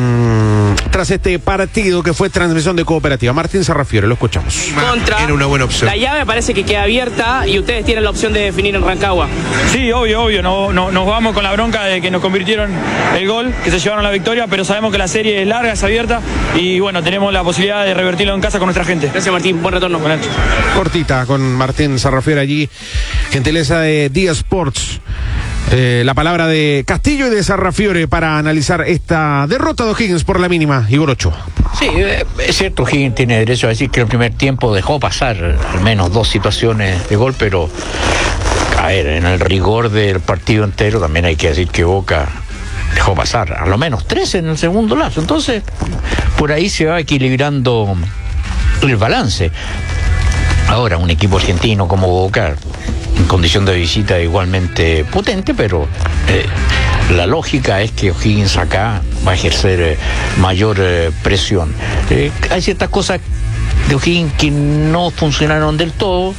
tras este partido que fue transmisión de Cooperativa. Martín Sarrafiore, lo escuchamos. Era una buena opción. La llave parece que queda abierta y ustedes tienen la opción de definir en Rancagua. Sí, obvio, no, nos vamos con la bronca de que nos convirtieron el gol, que se llevaron la victoria, pero sabemos que la serie es larga, es abierta y bueno, tenemos la posibilidad de revertirlo en casa con nuestra gente. Gracias, Martín, buen retorno. Buenas noches. Cortita con Martín Sarrafiore allí, gentileza de Día Sports. La palabra de Castillo y de Sarrafiore para analizar esta derrota de O'Higgins por la mínima. Igor Ochoa. Sí, es cierto, O'Higgins tiene derecho a decir que en el primer tiempo dejó pasar al menos 2 situaciones de gol, pero a ver, en el rigor del partido entero también hay que decir que Boca dejó pasar a lo menos 3 en el segundo lapso. Entonces, por ahí se va equilibrando el balance. Ahora, un equipo argentino como Boca, en condición de visita igualmente potente, pero la lógica es que O'Higgins acá va a ejercer mayor presión. Hay ciertas cosas de O'Higgins que no funcionaron del todo.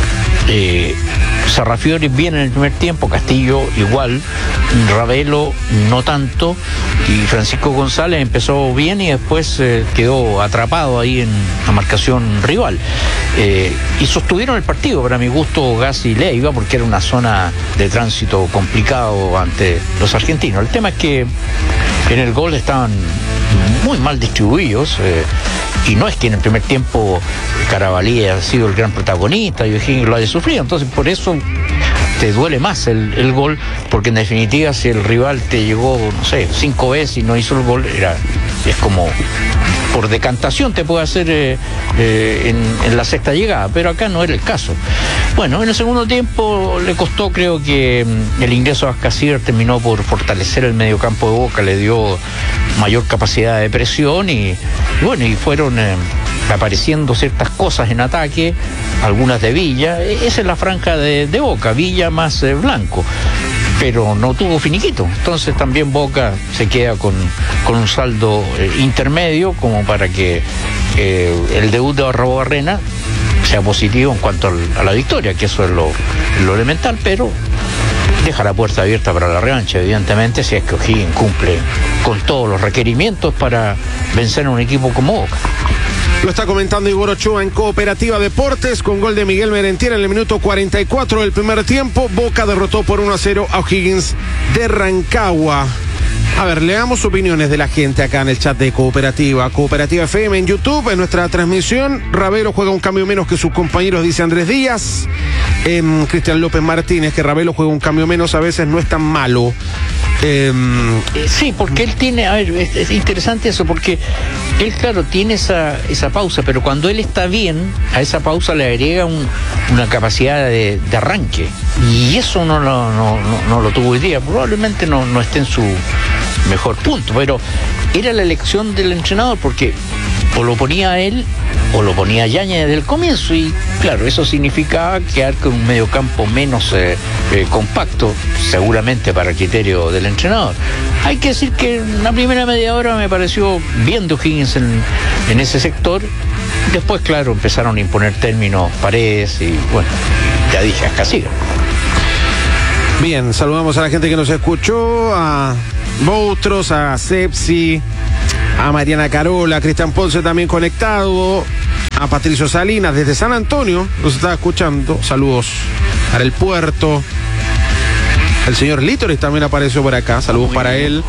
Sarrafiore bien en el primer tiempo, Castillo igual, Ravelo no tanto, y Francisco González empezó bien y después quedó atrapado ahí en la marcación rival. Y sostuvieron el partido, para mi gusto, Gassi y Leiva, porque era una zona de tránsito complicado ante los argentinos. El tema es que en el gol estaban muy mal distribuidos, y no es que en el primer tiempo Carabalí ha sido el gran protagonista y O'Higgins lo haya sufrido, entonces por eso te duele más el gol, porque en definitiva si el rival te llegó, no sé, 5 veces y no hizo el gol, es como por decantación te puede hacer en la sexta llegada, pero acá no era el caso. Bueno, en el segundo tiempo le costó, creo que el ingreso a Ascasíbar terminó por fortalecer el mediocampo de Boca, le dio mayor capacidad de presión y bueno, y fueron apareciendo ciertas cosas en ataque, algunas de Villa. Esa es la franja de Boca, Villa más Blanco, pero no tuvo finiquito. Entonces también Boca se queda con un saldo intermedio, como para que el debut de Arrobarrena sea positivo en cuanto a la victoria, que eso es lo elemental, pero deja la puerta abierta para la revancha, evidentemente, si es que O'Higgins cumple con todos los requerimientos para vencer a un equipo como Boca. Lo está comentando Igor Ochoa en Cooperativa Deportes, con gol de Miguel Merentiel en el minuto 44 del primer tiempo. Boca derrotó por 1-0 a O'Higgins de Rancagua. A ver, leamos opiniones de la gente acá en el chat de Cooperativa FM en YouTube, en nuestra transmisión. Ravelo juega un cambio menos que sus compañeros, dice Andrés Díaz. Cristian López Martínez, que Ravelo juega un cambio menos a veces no es tan malo. Sí, porque él tiene, a ver, es interesante eso, porque él, claro, tiene esa pausa, pero cuando él está bien, a esa pausa le agrega una capacidad de arranque, y eso no lo tuvo hoy día. Probablemente no esté en su mejor punto, pero era la elección del entrenador, porque o lo ponía a él o lo ponía a Yáñez desde el comienzo, y claro, eso significaba quedar con un mediocampo menos compacto, seguramente para el criterio del entrenador. Hay que decir que en la primera media hora me pareció bien de O'Higgins en ese sector. Después, claro, empezaron a imponer términos Paredes y, bueno, ya dije, a Casilla. Bien, saludamos a la gente que nos escuchó, a Boutros, a Sepsi, a Mariana Carola, a Cristian Ponce también conectado, a Patricio Salinas desde San Antonio, nos está escuchando. Saludos para el puerto. El señor Lítoris también apareció por acá, saludos para él.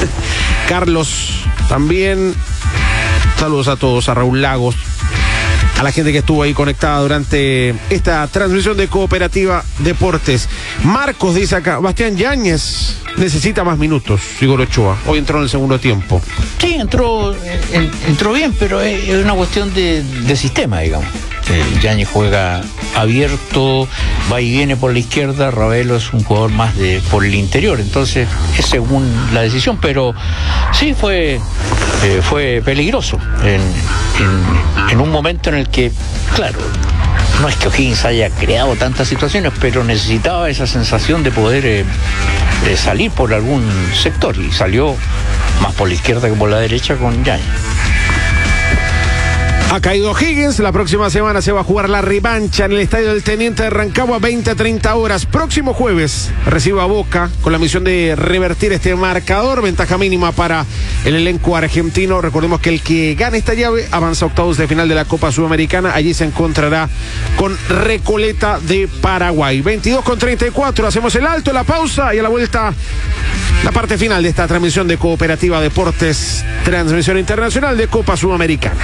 Carlos también, saludos a todos, a Raúl Lagos, a la gente que estuvo ahí conectada durante esta transmisión de Cooperativa Deportes. Marcos dice acá, Bastián Yáñez necesita más minutos, Igor Ochoa. Hoy entró en el segundo tiempo. Sí, entró bien, pero es una cuestión de sistema, digamos. Yáñez juega abierto, va y viene por la izquierda. Ravelo es un jugador más por el interior, entonces es según la decisión, pero sí fue peligroso en un momento en el que, claro, no es que O'Higgins haya creado tantas situaciones, pero necesitaba esa sensación de poder salir por algún sector, y salió más por la izquierda que por la derecha con Yáñez. Ha caído O'Higgins. La próxima semana se va a jugar la revancha en el estadio del Teniente de Rancagua, 20-30 horas. Próximo jueves recibe a Boca con la misión de revertir este marcador. Ventaja mínima para el elenco argentino. Recordemos que el que gane esta llave avanza a octavos de final de la Copa Sudamericana. Allí se encontrará con Recoleta de Paraguay. 22:34. Hacemos el alto, la pausa, y a la vuelta la parte final de esta transmisión de Cooperativa Deportes, transmisión internacional de Copa Sudamericana.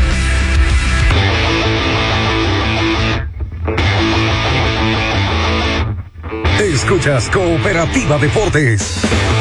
Escuchas Cooperativa Deportes.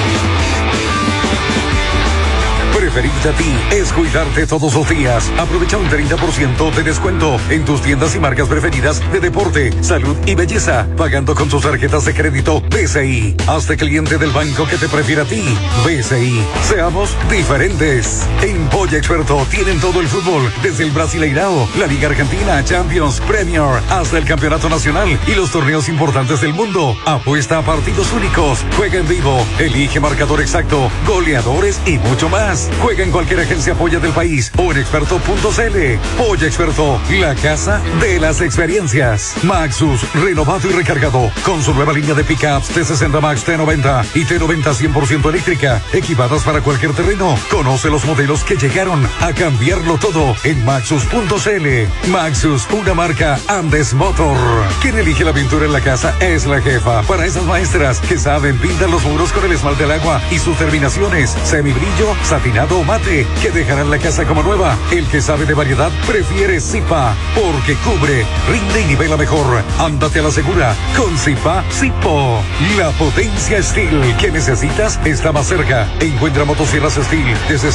Preferirte a ti es cuidarte todos los días. Aprovecha un 30% de descuento en tus tiendas y marcas preferidas de deporte, salud y belleza, pagando con tus tarjetas de crédito BCI. Hazte cliente del banco que te prefiere a ti. BCI. Seamos diferentes. En Polla Experto tienen todo el fútbol, desde el Brasileirao, la Liga Argentina, Champions, Premier, hasta el Campeonato Nacional y los torneos importantes del mundo. Apuesta a partidos únicos, juega en vivo, elige marcador exacto, goleadores y mucho más. Juega en cualquier agencia Polla del país o en experto.cl. Polla Experto, la casa de las experiencias. Maxus, renovado y recargado, con su nueva línea de pickups T60 Max, T90 y T90 100% eléctrica, equipadas para cualquier terreno. Conoce los modelos que llegaron a cambiarlo todo en Maxus.cl. Maxus, una marca Andes Motor. Quien elige la pintura en la casa es la jefa. Para esas maestras que saben pintar los muros con el esmalte al agua y sus terminaciones, semibrillo, satinado o mate, que dejarán la casa como nueva. El que sabe de variedad prefiere Zipa, porque cubre, rinde y nivela mejor. Ándate a la segura con Zipa Zipo. La potencia Steel que necesitas está más cerca. Encuentra motosierras Steel desde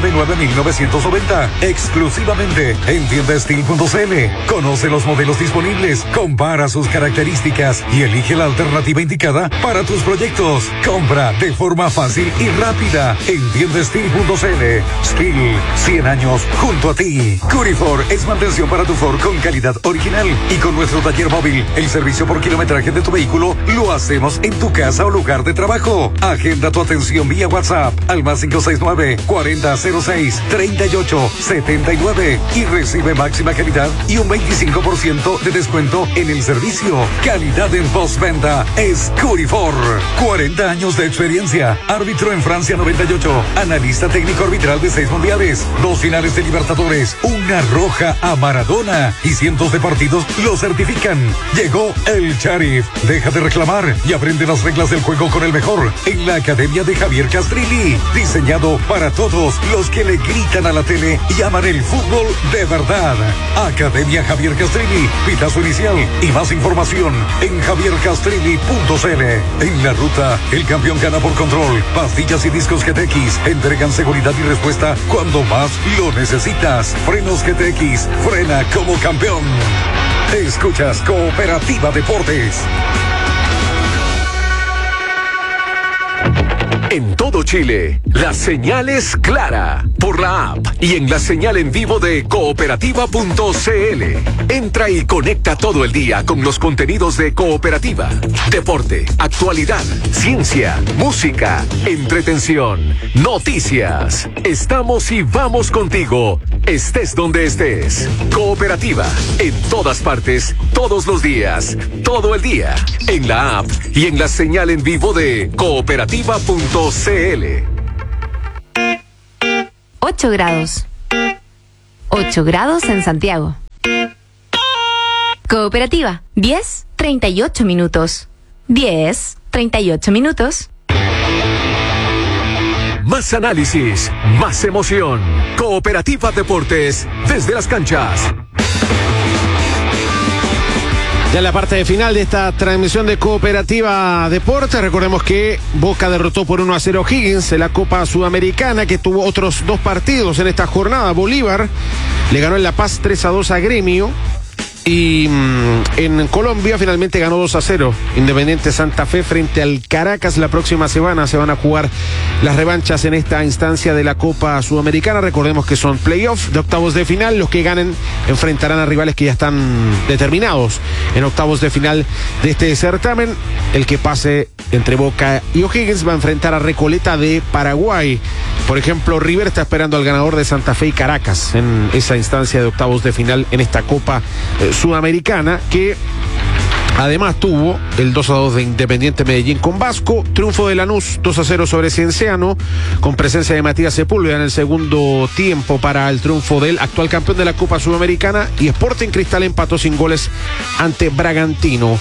189,990 exclusivamente en tiendasteel.cl. Conoce los modelos disponibles, compara sus características y elige la alternativa indicada para tus proyectos. Compra de forma fácil y rápida en tiendasteel.cl. Steel, 100 años junto a ti. Curifor es mantención para tu Ford con calidad original, y con nuestro taller móvil, el servicio por kilometraje de tu vehículo lo hacemos en tu casa o lugar de trabajo. Agenda tu atención vía WhatsApp al +569 4006 3879 y recibe máxima calidad y un 25% de descuento en el servicio. Calidad en postventa es Curifor. 40 años de experiencia. Árbitro en Francia 98. Analista técnico único arbitral de 6 mundiales, 2 finales de Libertadores, una roja a Maradona y cientos de partidos lo certifican. Llegó el Sharif. Deja de reclamar y aprende las reglas del juego con el mejor en la Academia de Javier Castrilli. Diseñado para todos los que le gritan a la tele y aman el fútbol de verdad. Academia Javier Castrilli. Pitazo inicial y más información en javiercastrilli.cl. En la ruta, el campeón gana por control. Pastillas y discos GTX entregan seguridad y respuesta cuando más lo necesitas. Frenos GTX, frena como campeón. Escuchas Cooperativa Deportes. En todo Chile, la señal es clara por la app y en la señal en vivo de cooperativa.cl. Entra y conecta todo el día con los contenidos de Cooperativa. Deporte, actualidad, ciencia, música, entretención, noticias. Estamos y vamos contigo, estés donde estés. Cooperativa, en todas partes, todos los días, todo el día. En la app y en la señal en vivo de cooperativa.cl. 8 grados. 8 grados en Santiago. Cooperativa, 10:38 minutos. 10:38 minutos. Más análisis, más emoción. Cooperativa Deportes, desde las canchas. Ya en la parte de final de esta transmisión de Cooperativa Deportes, recordemos que Boca derrotó por 1-0 O'Higgins en la Copa Sudamericana, que tuvo otros 2 partidos en esta jornada. Bolívar le ganó en La Paz 3-2 a Gremio. Y en Colombia finalmente ganó 2-0 Independiente Santa Fe frente al Caracas. La próxima semana se van a jugar las revanchas en esta instancia de la Copa Sudamericana. Recordemos que son playoffs de octavos de final. Los que ganen enfrentarán a rivales que ya están determinados en octavos de final de este certamen. El que pase entre Boca y O'Higgins va a enfrentar a Recoleta de Paraguay. Por ejemplo, River está esperando al ganador de Santa Fe y Caracas en esa instancia de octavos de final en esta Copa Sudamericana, que además tuvo el 2-2 de Independiente Medellín con Vasco, triunfo de Lanús 2-0 sobre Cienciano, con presencia de Matías Sepúlveda en el segundo tiempo para el triunfo del actual campeón de la Copa Sudamericana, y Sporting Cristal empató sin goles ante Bragantino.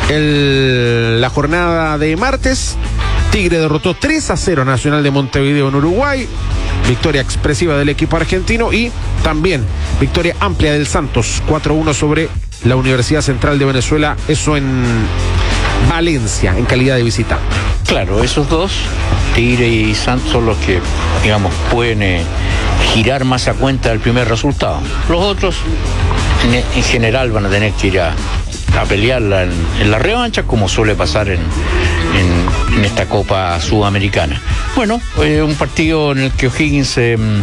La jornada de martes, Tigre derrotó 3-0 a Nacional de Montevideo en Uruguay, victoria expresiva del equipo argentino, y también victoria amplia del Santos 4-1 sobre la Universidad Central de Venezuela, eso en Valencia, en calidad de visitante. Claro, esos dos, Tigre y Santos, son los que, digamos, pueden girar más a cuenta del primer resultado. Los otros, en general, van a tener que ir a pelearla en la revancha, como suele pasar en esta Copa Sudamericana. Bueno, un partido en el que O'Higgins, en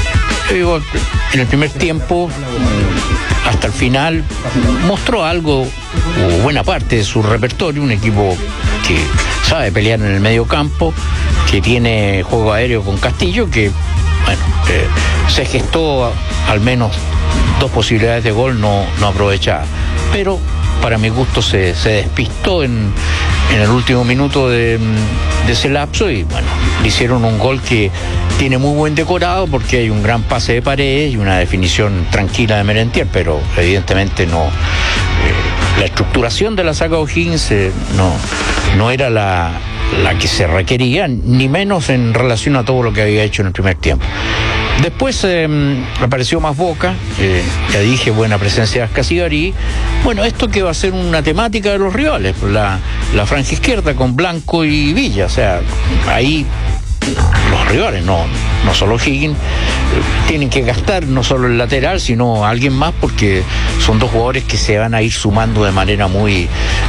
el primer tiempo, hasta el final, mostró algo, o buena parte de su repertorio, un equipo que sabe pelear en el medio campo, que tiene juego aéreo con Castillo, que, bueno, se gestó al menos 2 posibilidades de gol no aprovechadas, pero para mi gusto se despistó en el último minuto de ese lapso, y bueno, le hicieron un gol que tiene muy buen decorado, porque hay un gran pase de Paredes y una definición tranquila de Merentiel, pero evidentemente no, la estructuración de la saga O'Higgins no era la que se requería, ni menos en relación a todo lo que había hecho en el primer tiempo. Después apareció más Boca, ya dije, buena presencia de Ascasiari. Bueno, esto que va a ser una temática de los rivales, la franja izquierda con Blanco y Villa, o sea, ahí los rivales, no solo Higgins, tienen que gastar no solo el lateral, sino alguien más, porque son 2 jugadores que se van a ir sumando de manera muy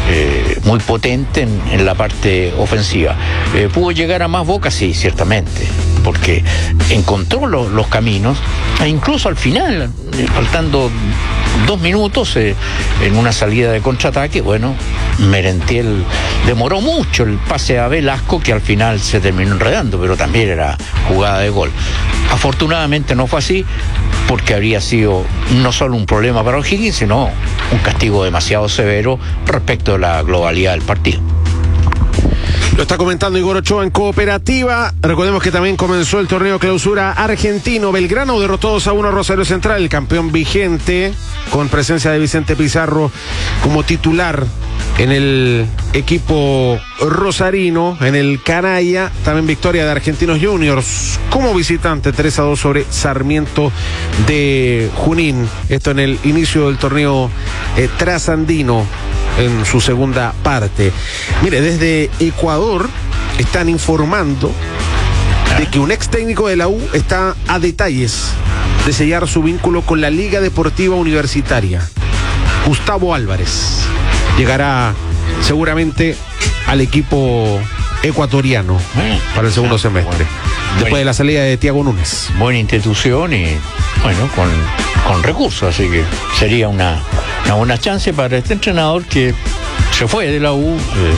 potente en la parte ofensiva. ¿Pudo llegar a más Boca? Sí, ciertamente, porque encontró los caminos, e incluso al final, faltando 2 minutos, en una salida de contraataque, bueno, Merentiel demoró mucho el pase a Velasco, que al final se terminó enredando, pero también era jugada de gol. Afortunadamente no fue así, porque habría sido no solo un problema para O'Higgins, sino un castigo demasiado severo respecto de la globalidad del partido. Lo está comentando Igor Ochoa en Cooperativa. Recordemos que también comenzó el torneo clausura argentino. Belgrano derrotó 2-1 a Rosario Central, el campeón vigente, con presencia de Vicente Pizarro como titular en el equipo rosarino. En el Canalla, también victoria de Argentinos Juniors como visitante, 3-2 sobre Sarmiento de Junín. Esto en el inicio del torneo trasandino, en su segunda parte. Mire, desde Ecuador están informando de que un ex técnico de la U está a detalles de sellar su vínculo con la Liga Deportiva Universitaria. Gustavo Álvarez llegará seguramente al equipo ecuatoriano para el segundo semestre, después de la salida de Thiago Núñez. Buena institución y bueno, con recursos, así que sería una buena chance para este entrenador que se fue de la U,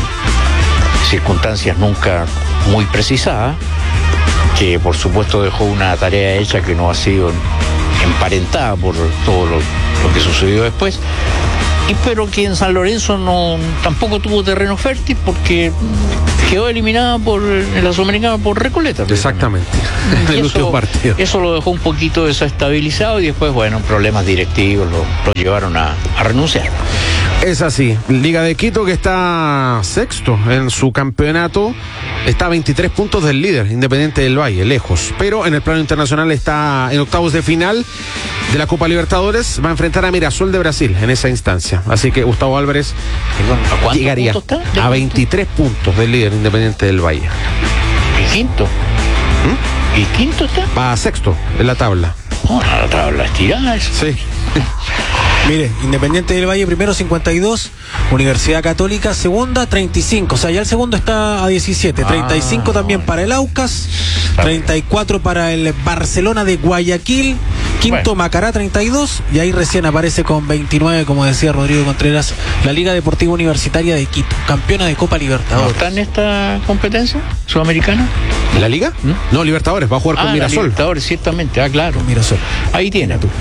circunstancias nunca muy precisadas, que por supuesto dejó una tarea hecha que no ha sido emparentada por todo lo que sucedió después, pero que en San Lorenzo tampoco tuvo terreno fértil porque quedó eliminada en la Sudamericana por Recoleta. Exactamente. El último partido. Eso lo dejó un poquito desestabilizado y después, bueno, problemas directivos lo llevaron a renunciar. Es así. Liga de Quito, que está sexto en su campeonato, está a 23 puntos del líder, Independiente del Valle, lejos. Pero en el plano internacional está en octavos de final de la Copa Libertadores. Va a enfrentar a Mirasol de Brasil en esa instancia. Así que Gustavo Álvarez llegaría a 23 puntos del líder, Independiente del Valle. ¿Y quinto? ¿Y quinto está? Va a sexto en la tabla. La tabla estirada. Sí. Mire, Independiente del Valle primero 52, Universidad Católica segunda 35, o sea ya el segundo está a 17, 35 también para el Aucas, 34 para el Barcelona de Guayaquil, quinto Macará 32 y ahí recién aparece con 29, como decía Rodrigo Contreras, la Liga Deportiva Universitaria de Quito, campeona de Copa Libertadores. ¿No está en esta competencia sudamericana? ¿La Liga? No, Libertadores, va a jugar con Mirasol. Libertadores, ciertamente, claro. Mirasol. Ahí tiene tú.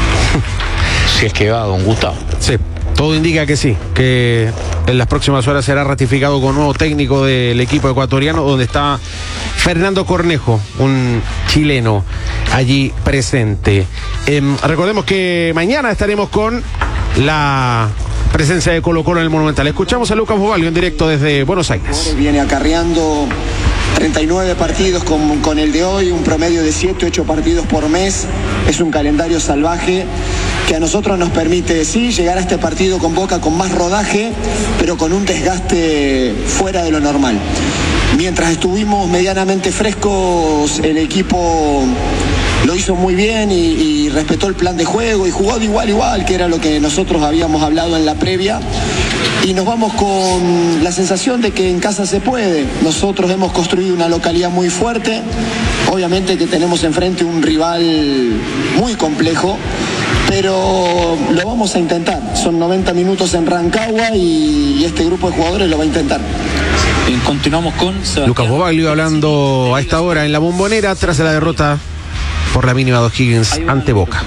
Si es que va don Gustavo. Sí, todo indica que sí, que en las próximas horas será ratificado con nuevo técnico del equipo ecuatoriano, donde está Fernando Cornejo, un chileno allí presente. Recordemos que mañana estaremos con la presencia de Colo-Colo en el Monumental. Escuchamos a Lucas Bovalio en directo desde Buenos Aires. Viene acarreando 39 partidos con el de hoy, un promedio de 7-8 partidos por mes. Es un calendario salvaje que a nosotros nos permite, sí, llegar a este partido con Boca con más rodaje, pero con un desgaste fuera de lo normal. Mientras estuvimos medianamente frescos, el equipo lo hizo muy bien y respetó el plan de juego y jugó de igual a igual, que era lo que nosotros habíamos hablado en la previa. Y nos vamos con la sensación de que en casa se puede. Nosotros hemos construido una localidad muy fuerte. Obviamente que tenemos enfrente un rival muy complejo, pero lo vamos a intentar. Son 90 minutos en Rancagua y este grupo de jugadores lo va a intentar. Continuamos con Lucas Bovalio hablando a esta hora en La Bombonera tras la derrota por la mínima de O'Higgins ante Boca.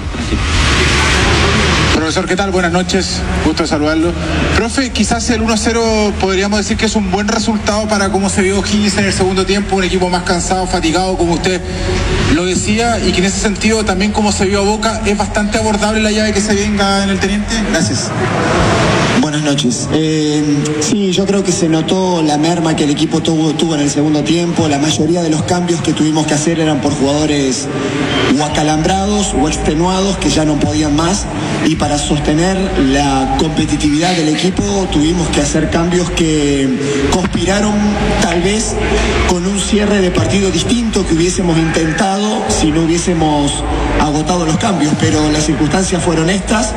Profesor, ¿qué tal? Buenas noches, gusto de saludarlo. Profe, quizás el 1-0 podríamos decir que es un buen resultado para cómo se vio O'Higgins en el segundo tiempo, un equipo más cansado, fatigado, como usted lo decía, y que en ese sentido también como se vio a Boca, ¿es bastante abordable la llave que se venga en el Teniente? Gracias. Buenas noches. Sí, yo creo que se notó la merma que el equipo tuvo en el segundo tiempo. La mayoría de los cambios que tuvimos que hacer eran por jugadores o acalambrados o extenuados que ya no podían más. Y para sostener la competitividad del equipo tuvimos que hacer cambios que conspiraron tal vez con un cierre de partido distinto que hubiésemos intentado si no hubiésemos agotado los cambios. Pero las circunstancias fueron estas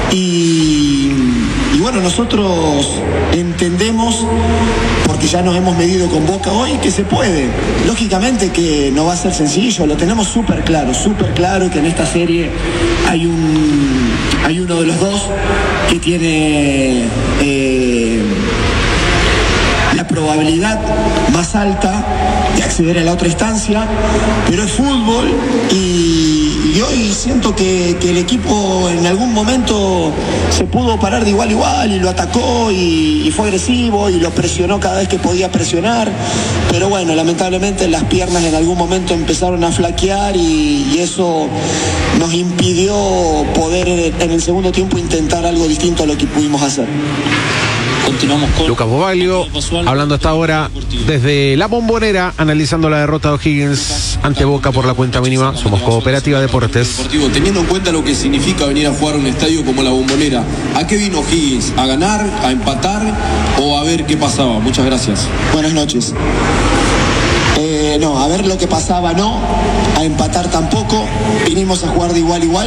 y bueno, nosotros entendemos, porque ya nos hemos medido con Boca hoy, que se puede. Lógicamente que no va a ser sencillo, lo tenemos súper claro que en esta serie hay uno de los dos que tiene la probabilidad más alta de acceder a la otra instancia, pero es fútbol y hoy siento que el equipo en algún momento se pudo parar de igual a igual y lo atacó y fue agresivo y lo presionó cada vez que podía presionar, pero bueno, lamentablemente las piernas en algún momento empezaron a flaquear y eso nos impidió poder en el segundo tiempo intentar algo distinto a lo que pudimos hacer. Continuamos con Lucas Bovalio, hablando hasta ahora desde La Bombonera, analizando la derrota de O'Higgins ante Boca por la cuenta mínima. Somos Cooperativa Deportes. Teniendo en cuenta lo que significa venir a jugar a un estadio como La Bombonera, ¿a qué vino O'Higgins? ¿A ganar, a empatar o a ver qué pasaba? Muchas gracias. Buenas noches. No, a ver lo que pasaba no, a empatar tampoco, vinimos a jugar de igual a igual.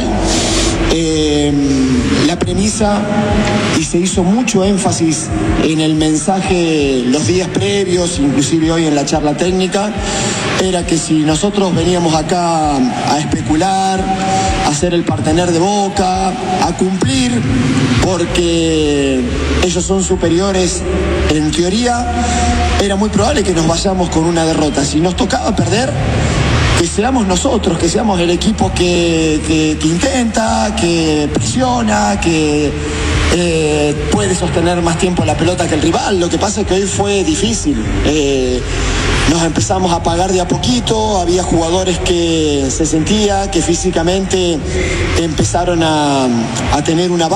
La premisa, y se hizo mucho énfasis en el mensaje los días previos, inclusive hoy en la charla técnica, era que si nosotros veníamos acá a especular, a ser el partener de Boca, a cumplir, porque ellos son superiores en teoría, era muy probable que nos vayamos con una derrota. Si nos tocaba perder, que seamos nosotros, que seamos el equipo que intenta, que presiona, que puede sostener más tiempo la pelota que el rival. Lo que pasa es que hoy fue difícil. Nos empezamos a apagar de a poquito, había jugadores que se sentía que físicamente empezaron a tener una